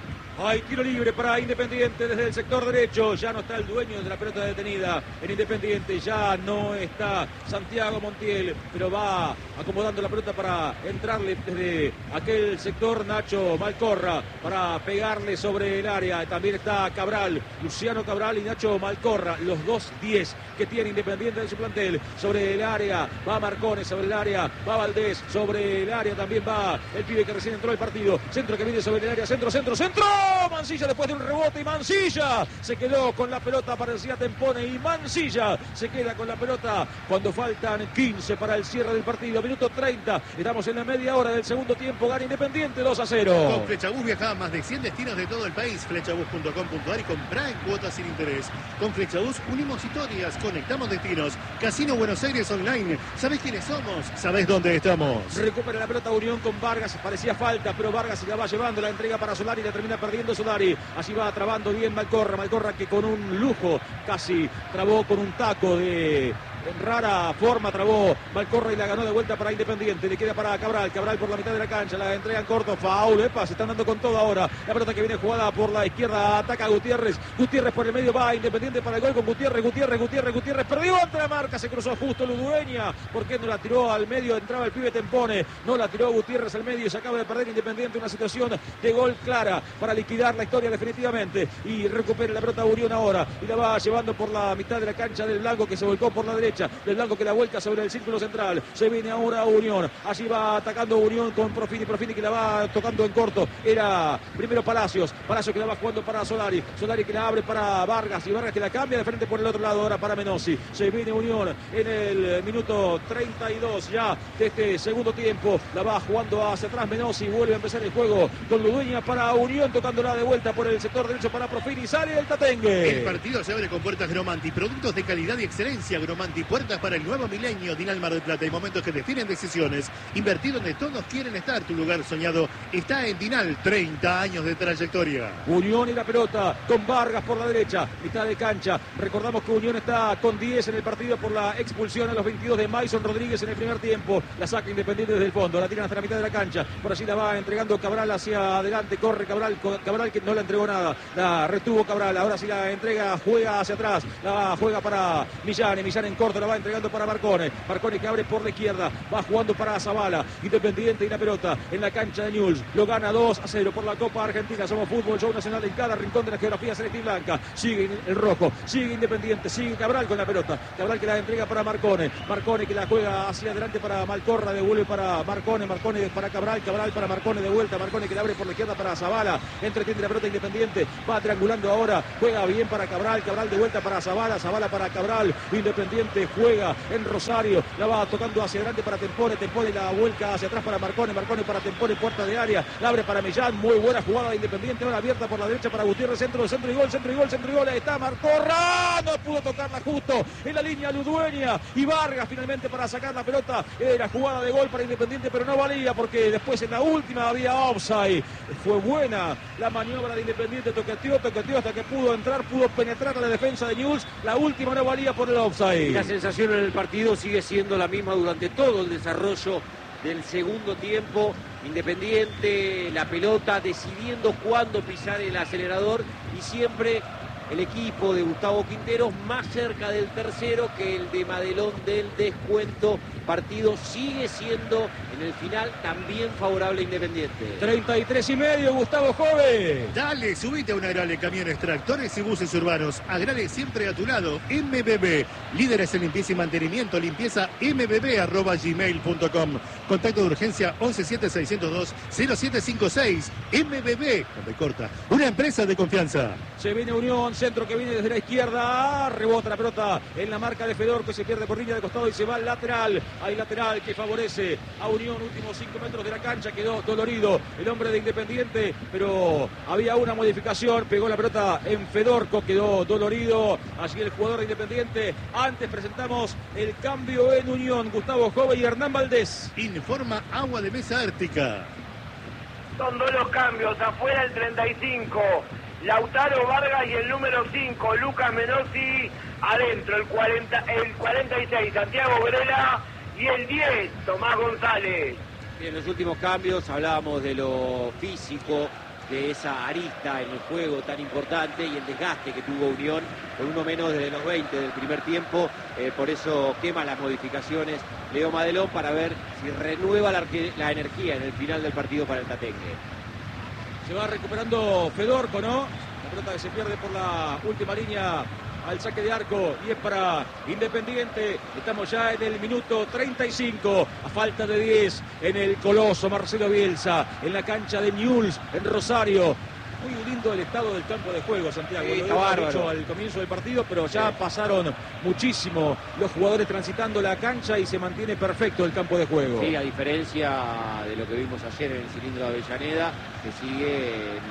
S1: Hay tiro libre para Independiente desde el sector derecho. Ya no está el dueño de la pelota detenida en Independiente. Ya no está Santiago Montiel, pero va acomodando la pelota para entrarle desde aquel sector Nacho Malcorra para pegarle sobre el área. También está Cabral, Luciano Cabral y Nacho Malcorra, los 2-10 que tiene Independiente en su plantel. Sobre el área va Marcones, sobre el área va Valdés, sobre el área también va el pibe que recién entró al partido. Centro que viene sobre el área, centro. Mancilla después de un rebote y Mancilla se quedó con la pelota, parecía Tempone, y Mancilla se queda con la pelota cuando faltan 15 para el cierre del partido. Minuto 30, estamos en la media hora del segundo tiempo. Gana Independiente 2-0.
S5: Con Flechabús viaja a más de 100 destinos de todo el país. Flechabús.com.ar y comprá en cuotas sin interés. Con Flechabús unimos historias, conectamos destinos. Casino Buenos Aires Online. ¿Sabés quiénes somos? ¿Sabés dónde estamos?
S1: Recupera la pelota Unión con Vargas, parecía falta, pero Vargas se la va llevando, la entrega para Solari, la termina perdiendo Solari. Así va trabando bien Malcorra que con un lujo casi trabó con un taco de rara forma, trabó Malcorra y la ganó de vuelta para Independiente. Le queda para Cabral por la mitad de la cancha, la entrega en corto, foul, se están dando con todo ahora. La pelota que viene jugada por la izquierda, ataca Gutiérrez por el medio, va Independiente para el gol con Gutiérrez, perdió ante la marca, se cruzó justo Ludueña, porque no la tiró al medio, entraba el pibe Tempone, no la tiró Gutiérrez al medio y se acaba de perder Independiente, una situación de gol clara para liquidar la historia definitivamente, y recupera la pelota Unión ahora, y la va llevando por la mitad de la cancha del Blanco, que se volcó por la derecha, del Blanco que la vuelta sobre el círculo central. Se viene ahora Unión, allí va atacando Unión con Profini que la va tocando en corto, era primero Palacios que la va jugando para Solari que la abre para Vargas, y Vargas que la cambia de frente por el otro lado ahora para Menossi. Se viene Unión en el minuto 32 ya de este segundo tiempo, la va jugando hacia atrás Menossi, vuelve a empezar el juego con Ludueña para Unión, tocándola de vuelta por el sector derecho para Profini, sale el Tatengue.
S5: El partido se abre con puertas Gromanti, productos de calidad y excelencia. Gromanti Puertas para el nuevo milenio. Dinal Mar del Plata y momentos que definen decisiones. Invertir donde todos quieren estar. Tu lugar soñado está en Dinal. 30 años de trayectoria.
S1: Unión y la pelota con Vargas por la derecha, mitad de cancha. Recordamos que Unión está con 10 en el partido por la expulsión a los 22 de Maison Rodríguez en el primer tiempo. La saca Independiente desde el fondo, la tiran hasta la mitad de la cancha. Por allí la va entregando Cabral hacia adelante, corre Cabral que no la entregó nada, la retuvo Cabral, ahora sí la entrega, juega hacia atrás, la juega para Millán en corto, la va entregando para Marcone que abre por la izquierda, va jugando para Zavala. Independiente y la pelota en la cancha de Newell's, lo gana 2-0 por la Copa Argentina. Somos Fútbol Show Nacional en cada rincón de la geografía celeste y blanca. Sigue el rojo, sigue Independiente, sigue Cabral con la pelota, Cabral que la entrega para Marcone que la juega hacia adelante para Malcorra, devuelve para Marcone para Cabral para Marcone de vuelta, Marcone que la abre por la izquierda para Zavala, entretiene la pelota Independiente, va triangulando ahora, juega bien para Cabral de vuelta para Zavala para Cabral. Independiente juega en Rosario, la va tocando hacia adelante para Tempone la vuelca hacia atrás para Marcone para Tempone, puerta de área, la abre para Millán, muy buena jugada de Independiente, ahora abierta por la derecha para Gutiérrez, centro y gol, ahí está Marcorra, no pudo tocarla justo en la línea Ludueña, y Vargas finalmente para sacar la pelota, era jugada de gol para Independiente, pero no valía porque después en la última había offside. Fue buena la maniobra de Independiente, toqueteó hasta que pudo penetrar a la defensa de Newell's, la última no valía por el offside.
S2: La sensación en el partido sigue siendo la misma durante todo el desarrollo del segundo tiempo. Independiente, la pelota, decidiendo cuándo pisar el acelerador, y siempre el equipo de Gustavo Quinteros más cerca del tercero que el de Madelón del descuento. Partido sigue siendo en el final también favorable a Independiente.
S1: 33,5, Gustavo Jove.
S5: Dale, subite a un Agrale, camiones, tractores y buses urbanos. Agrale siempre a tu lado. MBB, líderes en limpieza y mantenimiento. Limpieza mbb@gmail.com. Contacto de urgencia 1176020756. MBB, donde corta. Una empresa de confianza.
S1: Se viene Unión, centro que viene desde la izquierda, rebota la pelota en la marca de Fedor, que se pierde por línea de costado y se va al lateral. Hay lateral que favorece a Unión, últimos 5 metros de la cancha, quedó dolorido el hombre de Independiente, pero había una modificación, pegó la pelota en Fedorco, quedó dolorido allí el jugador de Independiente. Antes presentamos el cambio en Unión, Gustavo Jove y Hernán Valdés.
S5: Informa Agua de Mesa Ártica.
S3: Son 2 los cambios, afuera el 35, Lautaro Vargas, y el número 5, Lucas Menossi, adentro el 46, Santiago Grela, y el 10, Tomás González.
S2: En los últimos cambios hablábamos de lo físico, de esa arista en el juego tan importante y el desgaste que tuvo Unión con uno menos desde los 20 del primer tiempo. Por eso quema las modificaciones Leo Madelón, para ver si renueva la energía en el final del partido para el Tatengue.
S1: Se va recuperando Fedorco, ¿no? La pelota que se pierde por la última línea al saque de arco, y es para Independiente. Estamos ya en el minuto 35, a falta de 10 en el Coloso Marcelo Bielsa, en la cancha de Newell's en Rosario. Muy lindo el estado del campo de juego, Santiago.
S2: Sí,
S1: lo habíamos dicho al comienzo del partido, pero ya pasaron muchísimo los jugadores transitando la cancha y se mantiene perfecto el campo de juego.
S2: Sí, a diferencia de lo que vimos ayer en el cilindro de Avellaneda, que sigue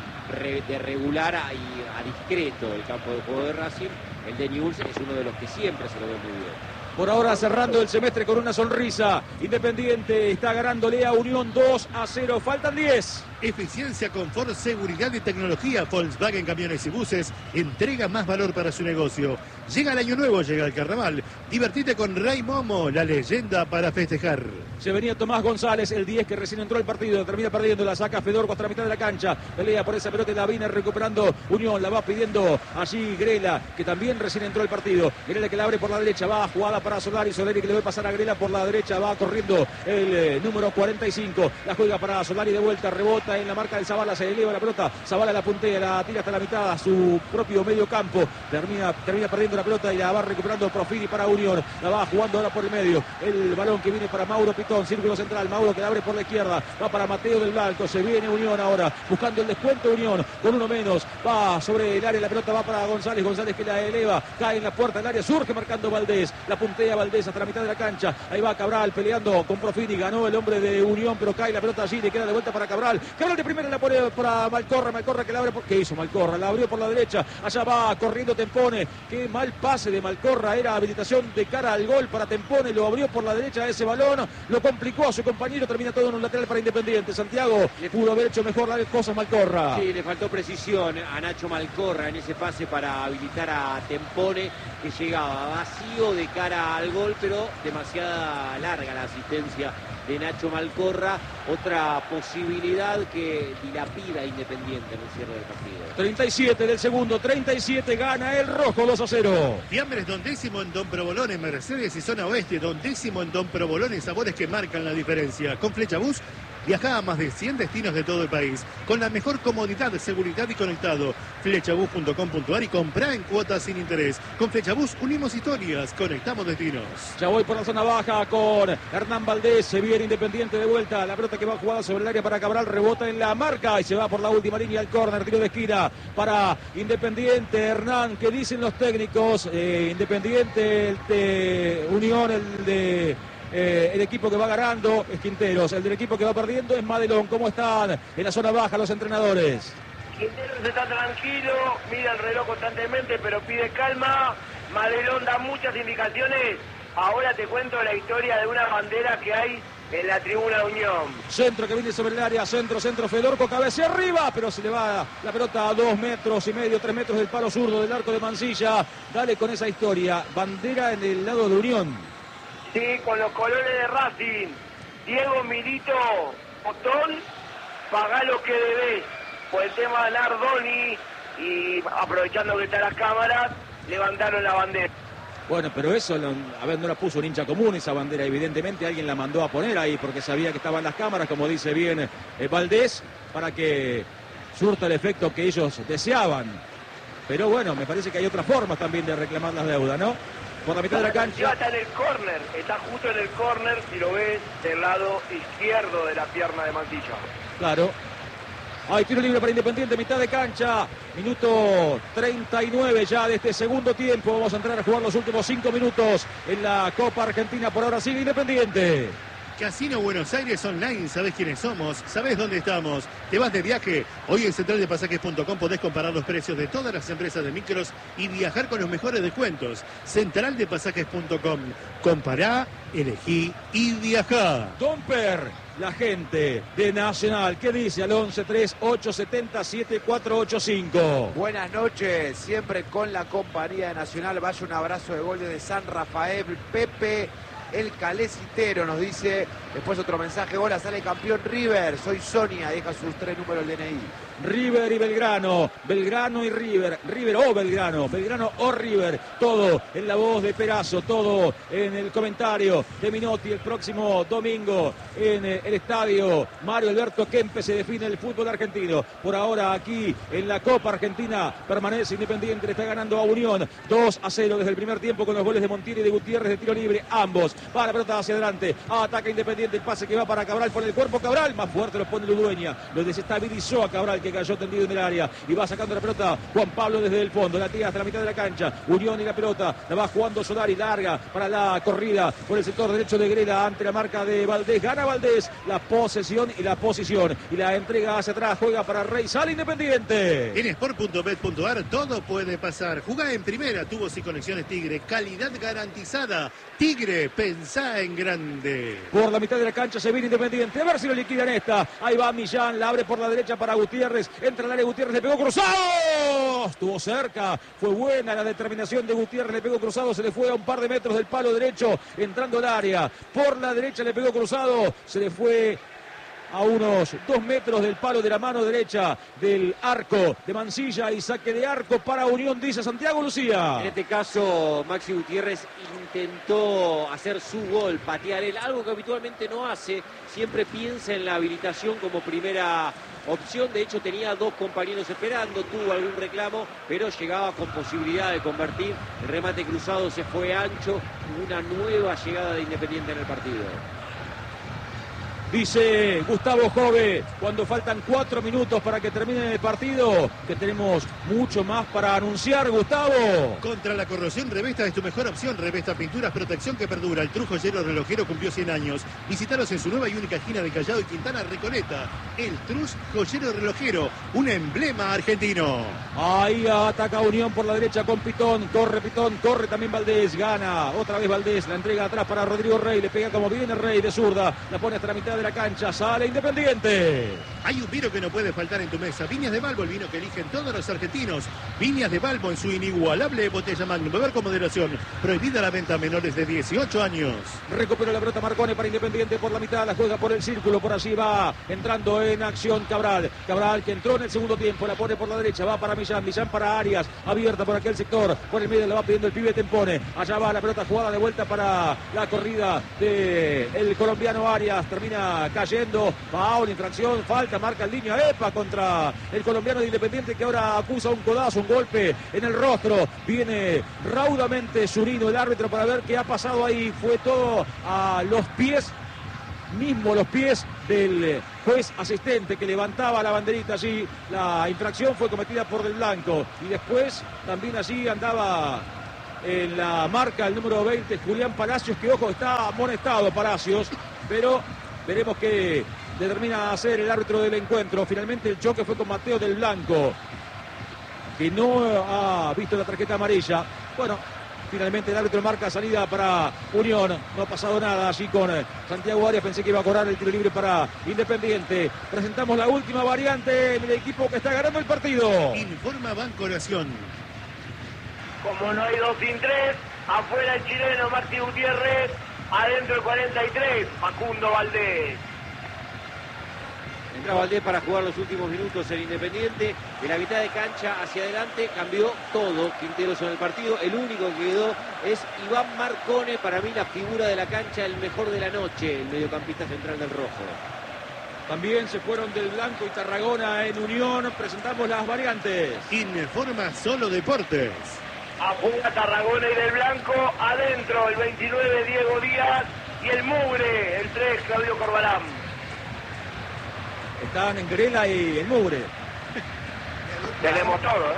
S2: de regular a discreto el campo de juego de Racing, el de Newell's es uno de los que siempre se lo ve muy bien.
S1: Por ahora cerrando el semestre con una sonrisa. Independiente está ganándole a Unión 2-0. Faltan 10.
S5: Eficiencia, confort, seguridad y tecnología. Volkswagen Camiones y Buses entrega más valor para su negocio. Llega el año nuevo, llega el carnaval. Divertite con Ray Momo, la leyenda para festejar.
S1: Se venía Tomás González, el 10 que recién entró al partido. Termina perdiendo, la saca Fedorco hasta la mitad de la cancha. Pelea por esa pelota y la viene recuperando Unión. La va pidiendo allí Grela, que también recién entró al partido. Grela que la abre por la derecha, va jugada para Solari. Solari que le va a pasar a Grela por la derecha. Va corriendo el número 45. La juega para Solari de vuelta, rebota en la marca del Zavala, se eleva la pelota. Zavala la puntea, la tira hasta la mitad a su propio medio campo. Termina perdiendo la pelota y la va recuperando Profini para Unión. La va jugando ahora por el medio. El balón que viene para Mauro Pitón, círculo central. Mauro que la abre por la izquierda. Va para Mateo del Blanco. Se viene Unión ahora buscando el descuento. Unión con uno menos. Va sobre el área. La pelota va para González. González que la eleva. Cae en la puerta del área. Surge marcando Valdés. La puntea Valdés hasta la mitad de la cancha. Ahí va Cabral peleando con Profini. Ganó el hombre de Unión, pero cae la pelota allí. Le queda de vuelta para Cabral. Cabral de primera la pone para Malcorra que la abre. ¿Qué hizo Malcorra? La abrió por la derecha. Allá va corriendo Tempone. Qué mal pase de Malcorra. Era habilitación de cara al gol para Tempone. Lo abrió por la derecha ese balón. Lo complicó a su compañero. Termina todo en un lateral para Independiente. Santiago le pudo haber hecho mejor las cosas Malcorra.
S2: Sí, le faltó precisión a Nacho Malcorra en ese pase para habilitar a Tempone, que llegaba vacío de cara al gol, pero demasiada larga la asistencia de Nacho Malcorra. Otra posibilidad que dilapida Independiente en el cierre del partido.
S1: 37 del segundo, 37, gana el rojo 2-0.
S5: Fiambres Don Décimo en Don Provolone, Mercedes y Zona Oeste. Don Décimo en Don Provolone, sabores que marcan la diferencia. Con Flechabús viaja a más de 100 destinos de todo el país, con la mejor comodidad, seguridad y conectado. Flechabús.com.ar y comprá en cuotas sin interés. Con Flechabús unimos historias, conectamos destinos.
S1: Ya voy por la zona baja con Hernán Valdés. Se viene Independiente de vuelta. La pelota que va jugada sobre el área para Cabral. Rebota en la marca y se va por la última línea al córner. Tiro de esquina para Independiente. Hernán, ¿qué dicen los técnicos? Independiente, el de Unión, el equipo que va ganando es Quinteros. El del equipo que va perdiendo es Madelón. ¿Cómo están en la zona baja los entrenadores?
S3: Quinteros está tranquilo, mira el reloj constantemente, pero pide calma. Madelón da muchas indicaciones. Ahora te cuento la historia de una bandera que hay en la tribuna de Unión.
S1: Centro que viene sobre el área, centro, Fedorco, cabecea arriba, pero se le va la pelota a 2,5 metros, 3 metros del palo zurdo del arco de Mansilla. Dale con esa historia. Bandera en el lado de Unión.
S3: Sí, con los colores de Racing. Diego Milito, botón, pagá lo que debés. Por el tema de Nardoni y aprovechando que están las cámaras, levantaron la bandera.
S1: Bueno, pero eso, no la puso un hincha común esa bandera, evidentemente alguien la mandó a poner ahí porque sabía que estaban las cámaras, como dice bien Valdés, para que surta el efecto que ellos deseaban. Pero bueno, me parece que hay otras formas también de reclamar las deudas, ¿no? Por la mitad de la cancha.
S3: Está en el córner, está justo en el córner, si lo ves, del lado izquierdo de la pierna de Mansilla.
S1: Claro. Hay tiro libre para Independiente, mitad de cancha. Minuto 39 ya de este segundo tiempo. Vamos a entrar a jugar los últimos 5 minutos en la Copa Argentina. Por ahora sigue Independiente.
S5: Casino Buenos Aires Online, sabés quiénes somos, sabés dónde estamos. ¿Te vas de viaje? Hoy en centraldepasajes.com podés comparar los precios de todas las empresas de micros y viajar con los mejores descuentos. Centraldepasajes.com. Compará, elegí y viajá.
S1: Domper, la gente de Nacional. ¿Qué dice al 11-3877-485?
S6: Buenas noches, siempre con la compañía de Nacional. Vaya un abrazo de gol desde San Rafael. Pepe, el calecitero, nos dice. Después otro mensaje: hola, sale campeón River, soy Sonia, deja sus 3 números del DNI.
S1: River y Belgrano, Belgrano y River, River o Belgrano, Belgrano o River, todo en la voz de Perazo, todo en el comentario de Minotti. El próximo domingo en el estadio Mario Alberto Kempes se define el fútbol argentino. Por ahora aquí en la Copa Argentina permanece Independiente, le está ganando a Unión 2-0 desde el primer tiempo con los goles de Montiel y de Gutiérrez de tiro libre, ambos. Va la pelota hacia adelante, ataca Independiente, el pase que va para Cabral por el cuerpo, Cabral, más fuerte lo pone Ludueña, lo desestabilizó a Cabral que cayó tendido en el área y va sacando la pelota Juan Pablo desde el fondo, la tira hasta la mitad de la cancha, Unión y la pelota, la va jugando Solari, larga para la corrida por el sector derecho de Grela ante la marca de Valdés, gana Valdés la posesión y la posición y la entrega hacia atrás, juega para Rey, sale Independiente.
S5: En sport.bet.ar todo puede pasar, jugá en primera, tubos y conexiones Tigre, calidad garantizada. Tigre, pensá en grande.
S1: Por la mitad de la cancha se viene Independiente, a ver si lo liquidan esta, ahí va Millán, la abre por la derecha para Gutiérrez, entra al área Gutiérrez, le pegó cruzado, estuvo cerca, fue buena la determinación de Gutiérrez, le pegó cruzado, se le fue a un par de metros del palo derecho, entrando al área, por la derecha le pegó cruzado, se le fue a unos 2 metros del palo de la mano derecha del arco de Mansilla y saque de arco para Unión, dice Santiago Lucía.
S2: En este caso, Maxi Gutiérrez intentó hacer su gol, patear él, algo que habitualmente no hace, siempre piensa en la habilitación como primera opción, de hecho tenía 2 compañeros esperando, tuvo algún reclamo, pero llegaba con posibilidad de convertir, el remate cruzado se fue ancho, una nueva llegada de Independiente en el partido.
S1: Dice Gustavo Jove, cuando faltan 4 minutos para que termine el partido, que tenemos mucho más para anunciar, Gustavo.
S5: Contra la corrosión, Revesta es tu mejor opción. Revesta Pinturas, protección que perdura. El Trus Joyero Relojero cumplió 100 años. Visítalos en su nueva y única esquina de Callao y Quintana, Recoleta. El Trus Joyero Relojero, un emblema argentino.
S1: Ahí ataca Unión por la derecha con Pitón, corre también Valdés, gana, otra vez Valdés, la entrega atrás para Rodrigo Rey, le pega como viene Rey de zurda, la pone hasta la mitad de la cancha, sale Independiente.
S5: Hay un vino que no puede faltar en tu mesa, Viñas de Balbo, el vino que eligen todos los argentinos. Viñas de Balbo en su inigualable botella Magnum, beber con moderación, prohibida la venta a menores de 18 años.
S1: Recupera la pelota Marcone para Independiente por la mitad, la juega por el círculo, por allí va entrando en acción Cabral que entró en el segundo tiempo, la pone por la derecha, va para Millán para Arias, abierta por aquel sector, por el medio la va pidiendo el pibe Tempone, allá va la pelota jugada de vuelta para la corrida del colombiano Arias, termina cayendo, foul, infracción, falta, marca en línea, epa, contra el colombiano de Independiente que ahora acusa un codazo, un golpe en el rostro, viene raudamente Zurino, el árbitro, para ver qué ha pasado ahí, fue todo a los pies del juez asistente que levantaba la banderita allí. La infracción fue cometida por Del Blanco y después también allí andaba en la marca el número 20 Julián Palacios, que ojo, está amonestado Palacios, pero veremos qué determina hacer el árbitro del encuentro. Finalmente el choque fue con Mateo Del Blanco, que no ha visto la tarjeta amarilla. Bueno, finalmente el árbitro marca salida para Unión. No ha pasado nada allí con Santiago Arias. Pensé que iba a cobrar el tiro libre para Independiente. Presentamos la última variante en el equipo que está ganando el partido.
S5: Informa Banco Nación.
S3: Como no hay 2 sin 3, afuera el chileno Maxi Gutiérrez, adentro el 43, Facundo Valdés.
S2: Entra Valdés para jugar los últimos minutos en Independiente. De la mitad de cancha hacia adelante cambió todo Quinteros en el partido. El único que quedó es Iván Marcone, para mí la figura de la cancha, el mejor de la noche, el mediocampista central del rojo.
S1: También se fueron Del Blanco y Tarragona en Unión. Presentamos las variantes.
S5: Informa Solo Deportes.
S3: Afuera Tarragona y Del Blanco, adentro el 29 Diego Díaz y el Mugre, el 3 Claudio Corbalán.
S1: Están en Grela y el Mugre.
S3: Tenemos todo,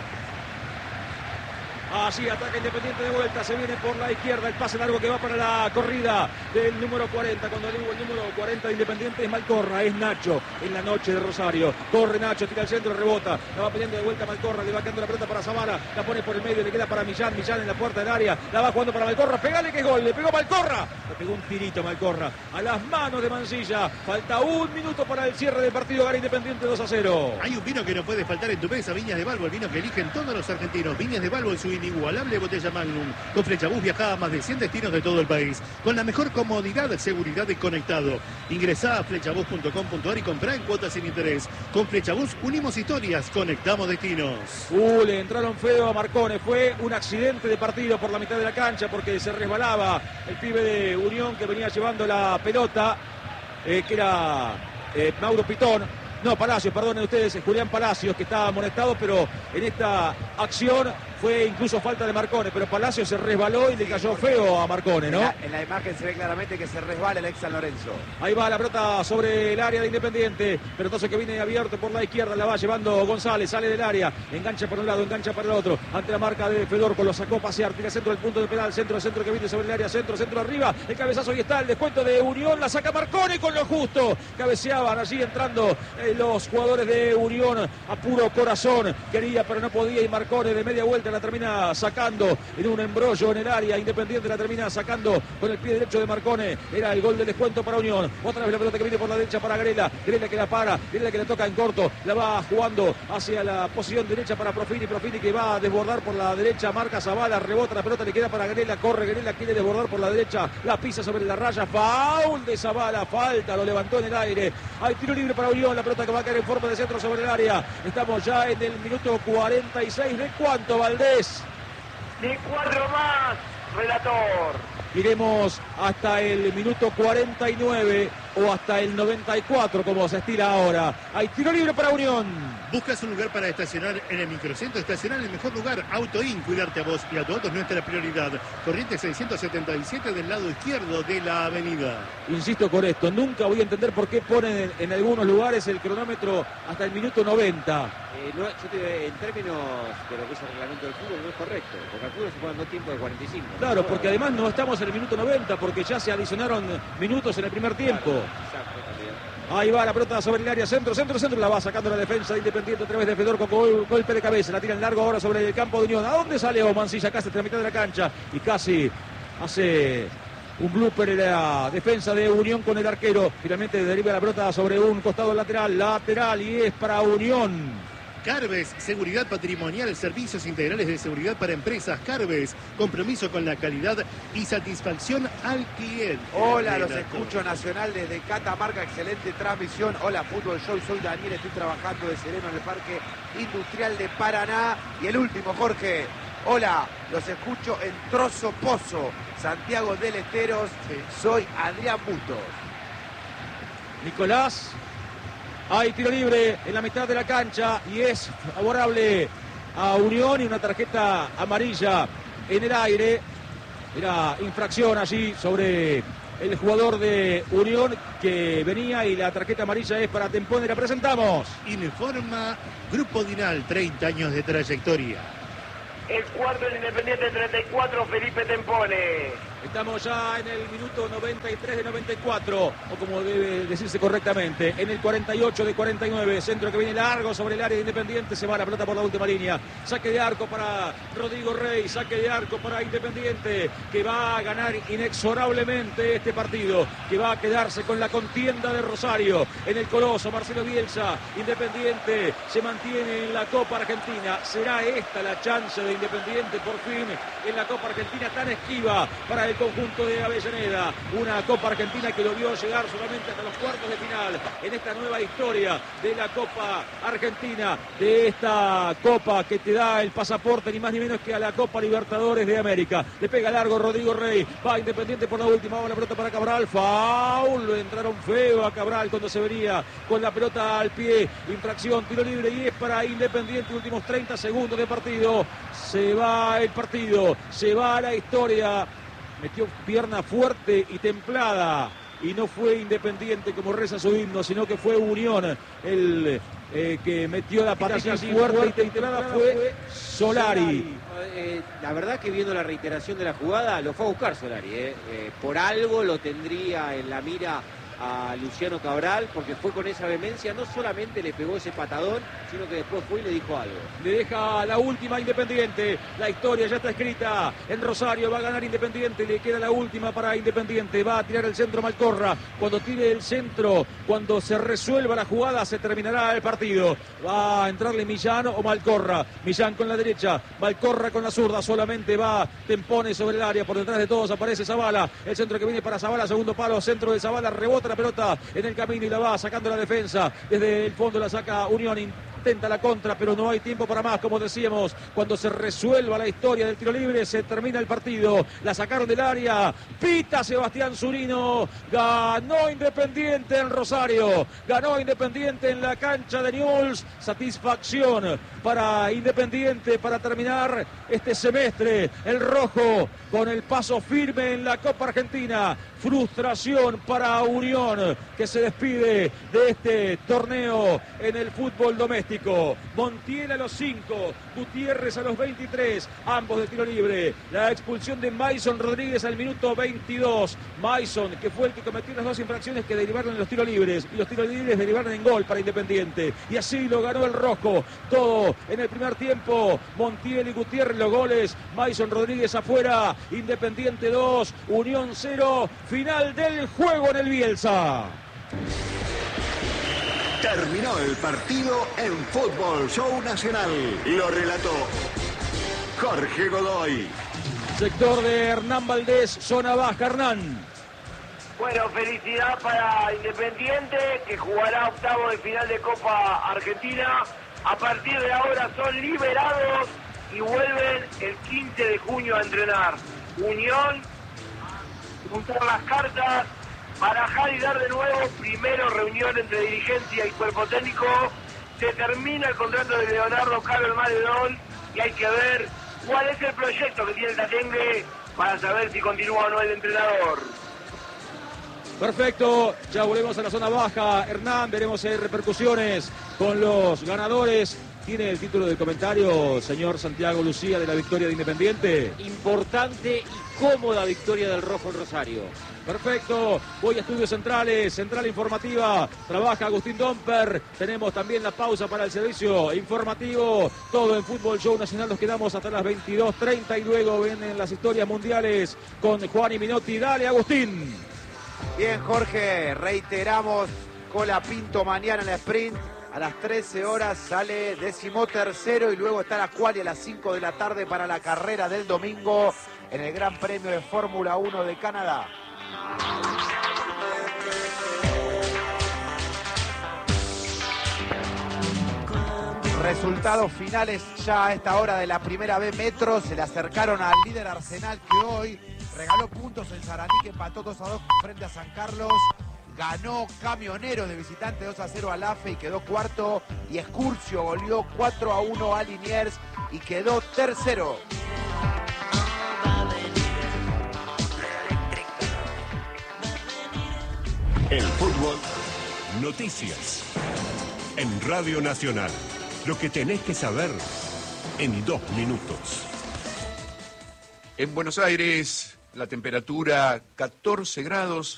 S1: Así ataca Independiente de vuelta, se viene por la izquierda, el pase largo que va para la corrida del número 40. Cuando digo el número 40 de Independiente es Malcorra, es Nacho en la noche de Rosario. Corre Nacho, tira al centro, rebota, la va pidiendo de vuelta Malcorra, le va quedando la pelota para Zavala, la pone por el medio, le queda para Millán en la puerta del área, la va jugando para Malcorra, pegale que es gol, le pegó Malcorra, le pegó un tirito Malcorra a las manos de Mancilla. Falta 1 minuto para el cierre del partido, gana Independiente 2-0.
S5: Hay un vino que no puede faltar en tu mesa, Viñas de Balbo, el vino que eligen todos los argentinos. Viñas de Balbo en su inigualable botella Magnum. Con Flechabús viajaba a más de 100 destinos de todo el país, con la mejor comodidad, seguridad y conectado. Ingresá a flechabús.com.ar y comprá en cuotas sin interés. Con Flechabús unimos historias, conectamos destinos.
S1: Le entraron feo a Marcone, fue un accidente de partido por la mitad de la cancha porque se resbalaba el pibe de Unión que venía llevando la pelota, que era Mauro Pitón. No, Palacios, perdonen ustedes, Julián Palacios, que estaba amonestado, pero en esta acción fue incluso falta de Marcone, pero Palacios se resbaló y le cayó feo a Marcone, ¿no?
S6: En la imagen se ve claramente que se resbala el ex San Lorenzo.
S1: Ahí va la pelota sobre el área de Independiente, pero entonces que viene abierto por la izquierda, la va llevando González, sale del área, engancha por un lado, engancha para el otro, ante la marca de Fedorco, lo sacó a pasear, tira centro del punto de penal, centro que viene sobre el área, centro arriba, el cabezazo y está el descuento de Unión, la saca Marcone con lo justo, cabeceaban allí entrando los jugadores de Unión a puro corazón, quería pero no podía y Marcone de media vuelta la termina sacando en un embrollo en el área. Independiente la termina sacando con el pie derecho de Marcone, era el gol del descuento para Unión. Otra vez la pelota que viene por la derecha para Grela que la para, Grela que la toca en corto, la va jugando hacia la posición derecha para Profini que va a desbordar por la derecha, marca Zavala, rebota la pelota, le queda para Grela, corre Grela, quiere desbordar por la derecha, la pisa sobre la raya, foul de Zavala, falta, lo levantó en el aire, hay tiro libre para Unión, la pelota que va a caer en forma de centro sobre el área. Estamos ya en el minuto 46. ¿De cuánto, Valdés?
S3: De 4 más, relator.
S1: Iremos hasta el minuto 49. o hasta el 94 como se estila ahora. Hay tiro libre para Unión.
S5: ¿Buscas un lugar para estacionar en el microcentro? Estacionar en el mejor lugar. Autoin, cuidarte a vos y a tu auto es nuestra prioridad. Corrientes 677 del lado izquierdo de la avenida.
S1: Insisto con esto, nunca voy a entender por qué ponen en algunos lugares el cronómetro hasta el minuto 90.
S2: En términos de lo que es el reglamento del fútbol no es correcto, porque al fútbol se juegan 2 tiempos de 45.
S1: Claro, porque además no estamos en el minuto 90, porque ya se adicionaron minutos en el primer tiempo.
S2: Exacto, también.
S1: Ahí va la pelota sobre el área, centro, la va sacando la defensa de Independiente a través de Fedor con golpe de cabeza, la tira en largo ahora sobre el campo de Unión. ¿A dónde sale Mancilla? Casi hasta la mitad de la cancha y casi hace un blooper en la defensa de Unión con el arquero. Finalmente deriva la pelota sobre un costado lateral y es para Unión.
S5: Carves, seguridad patrimonial, servicios integrales de seguridad para empresas. Carves, compromiso con la calidad y satisfacción al cliente.
S6: Hola, los escucho Nacional desde Catamarca, excelente transmisión. Hola, Fútbol Show, soy Daniel, estoy trabajando de sereno en el Parque Industrial de Paraná. Y el último, Jorge. Hola, los escucho en Trozo Pozo, Santiago del Esteros. Soy Adrián Bustos.
S1: Nicolás. Hay tiro libre en la mitad de la cancha y es favorable a Unión y una tarjeta amarilla en el aire. Era infracción allí sobre el jugador de Unión que venía y la tarjeta amarilla es para Tempone. La presentamos.
S5: Informa Grupo Dinal, 30 años de trayectoria.
S3: El cuarto del Independiente 34, Felipe Tempone.
S1: Estamos ya en el minuto 93 de 94, o como debe decirse correctamente, en el 48 de 49. Centro que viene largo sobre el área de Independiente, se va la pelota por la última línea. Saque de arco para Rodrigo Rey, saque de arco para Independiente, que va a ganar inexorablemente este partido, que va a quedarse con la contienda de Rosario. En el Coloso, Marcelo Bielsa, Independiente se mantiene en la Copa Argentina. ¿Será esta la chance de Independiente por fin en la Copa Argentina tan esquiva para el conjunto de Avellaneda? Una Copa Argentina que lo vio llegar solamente hasta los cuartos de final en esta nueva historia de la Copa Argentina, de esta Copa que te da el pasaporte ni más ni menos que a la Copa Libertadores de América. Le pega largo Rodrigo Rey, va Independiente por la última, va la pelota para Cabral, faul, lo entraron feo a Cabral cuando se venía con la pelota al pie, infracción, tiro libre y es para Independiente, últimos 30 segundos de partido. Se va el partido, se va la historia. Metió pierna fuerte y templada y no fue Independiente como reza su himno, sino que fue Unión el que metió la patilla fuerte y templada fue Solari.
S2: La verdad que viendo la reiteración de la jugada lo fue a buscar Solari. Por algo lo tendría en la mira a Luciano Cabral, porque fue con esa vehemencia, no solamente le pegó ese patadón, sino que después fue y le dijo algo.
S1: Le deja la última Independiente, la historia ya está escrita en Rosario, va a ganar Independiente, le queda la última para Independiente, va a tirar el centro Malcorra, cuando tire el centro, cuando se resuelva la jugada, se terminará el partido, va a entrarle Millán o Malcorra, Millán con la derecha, Malcorra con la zurda, solamente va Tempone sobre el área, por detrás de todos aparece Zavala, el centro que viene para Zavala, segundo palo, centro de Zavala, rebota la pelota en el camino y la va sacando la defensa. Desde el fondo la saca Unión, intenta la contra, pero no hay tiempo para más, como decíamos. Cuando se resuelva la historia del tiro libre, se termina el partido. La sacaron del área, pita Sebastián Zurino. Ganó Independiente en Rosario, ganó Independiente en la cancha de Newell's. Satisfacción para Independiente para terminar este semestre. El rojo con el paso firme en la Copa Argentina. Frustración para Unión, que se despide de este torneo en el fútbol doméstico. Montiel a los 5, Gutiérrez a los 23, ambos de tiro libre. La expulsión de Mason Rodríguez al minuto 22. Mason, que fue el que cometió las dos infracciones que derivaron en los tiros libres, y los tiros libres derivaron en gol para Independiente. Y así lo ganó el rojo. Todo en el primer tiempo. Montiel y Gutiérrez los goles. Mason Rodríguez afuera. Independiente 2, Unión 0. Final del juego en el Bielsa.
S4: Terminó el partido en Fútbol Show Nacional. Lo relató Jorge Godoy.
S1: Sector de Hernán Valdés, zona baja. Hernán.
S3: Bueno, felicidad para Independiente, que jugará octavo de final de Copa Argentina. A partir de ahora son liberados y vuelven el 15 de junio a entrenar. Unión, juntar las cartas barajar y dar de nuevo, primero reunión entre dirigencia y cuerpo técnico, se termina el contrato de Leonardo Carlos Maledón y hay que ver cuál es el proyecto que tiene Tatengue para saber si continúa o no el entrenador.
S1: Perfecto, ya volvemos a la zona baja. Hernán, veremos repercusiones con los ganadores. ¿Tiene el título del comentario, señor Santiago Lucía, de la victoria de Independiente?
S2: Importante y cómoda victoria del Rojo en Rosario.
S1: Perfecto, voy a Estudios Centrales, Central Informativa, trabaja Agustín Domper, tenemos también la pausa para el servicio informativo, todo en Fútbol Show Nacional, nos quedamos hasta las 22:30 y luego vienen las historias mundiales con Juan y Minotti. Dale, Agustín.
S6: Bien, Jorge, reiteramos, Cola Pinto mañana en la sprint. A las 13 horas sale 13º y luego está la quali a las 5 de la tarde para la carrera del domingo en el Gran Premio de Fórmula 1 de Canadá. Resultados finales ya a esta hora de la primera B Metro. Se le acercaron al líder Arsenal, que hoy regaló puntos en Sarandí, que empató 2-2 frente a San Carlos. Ganó Camionero de visitante 2-0 al AFE y quedó cuarto. Y Excursio goleó 4-1 a Liniers y quedó tercero.
S7: El fútbol, noticias. En Radio Nacional, lo que tenés que saber en 2 minutos.
S8: En Buenos Aires, la temperatura 14 grados.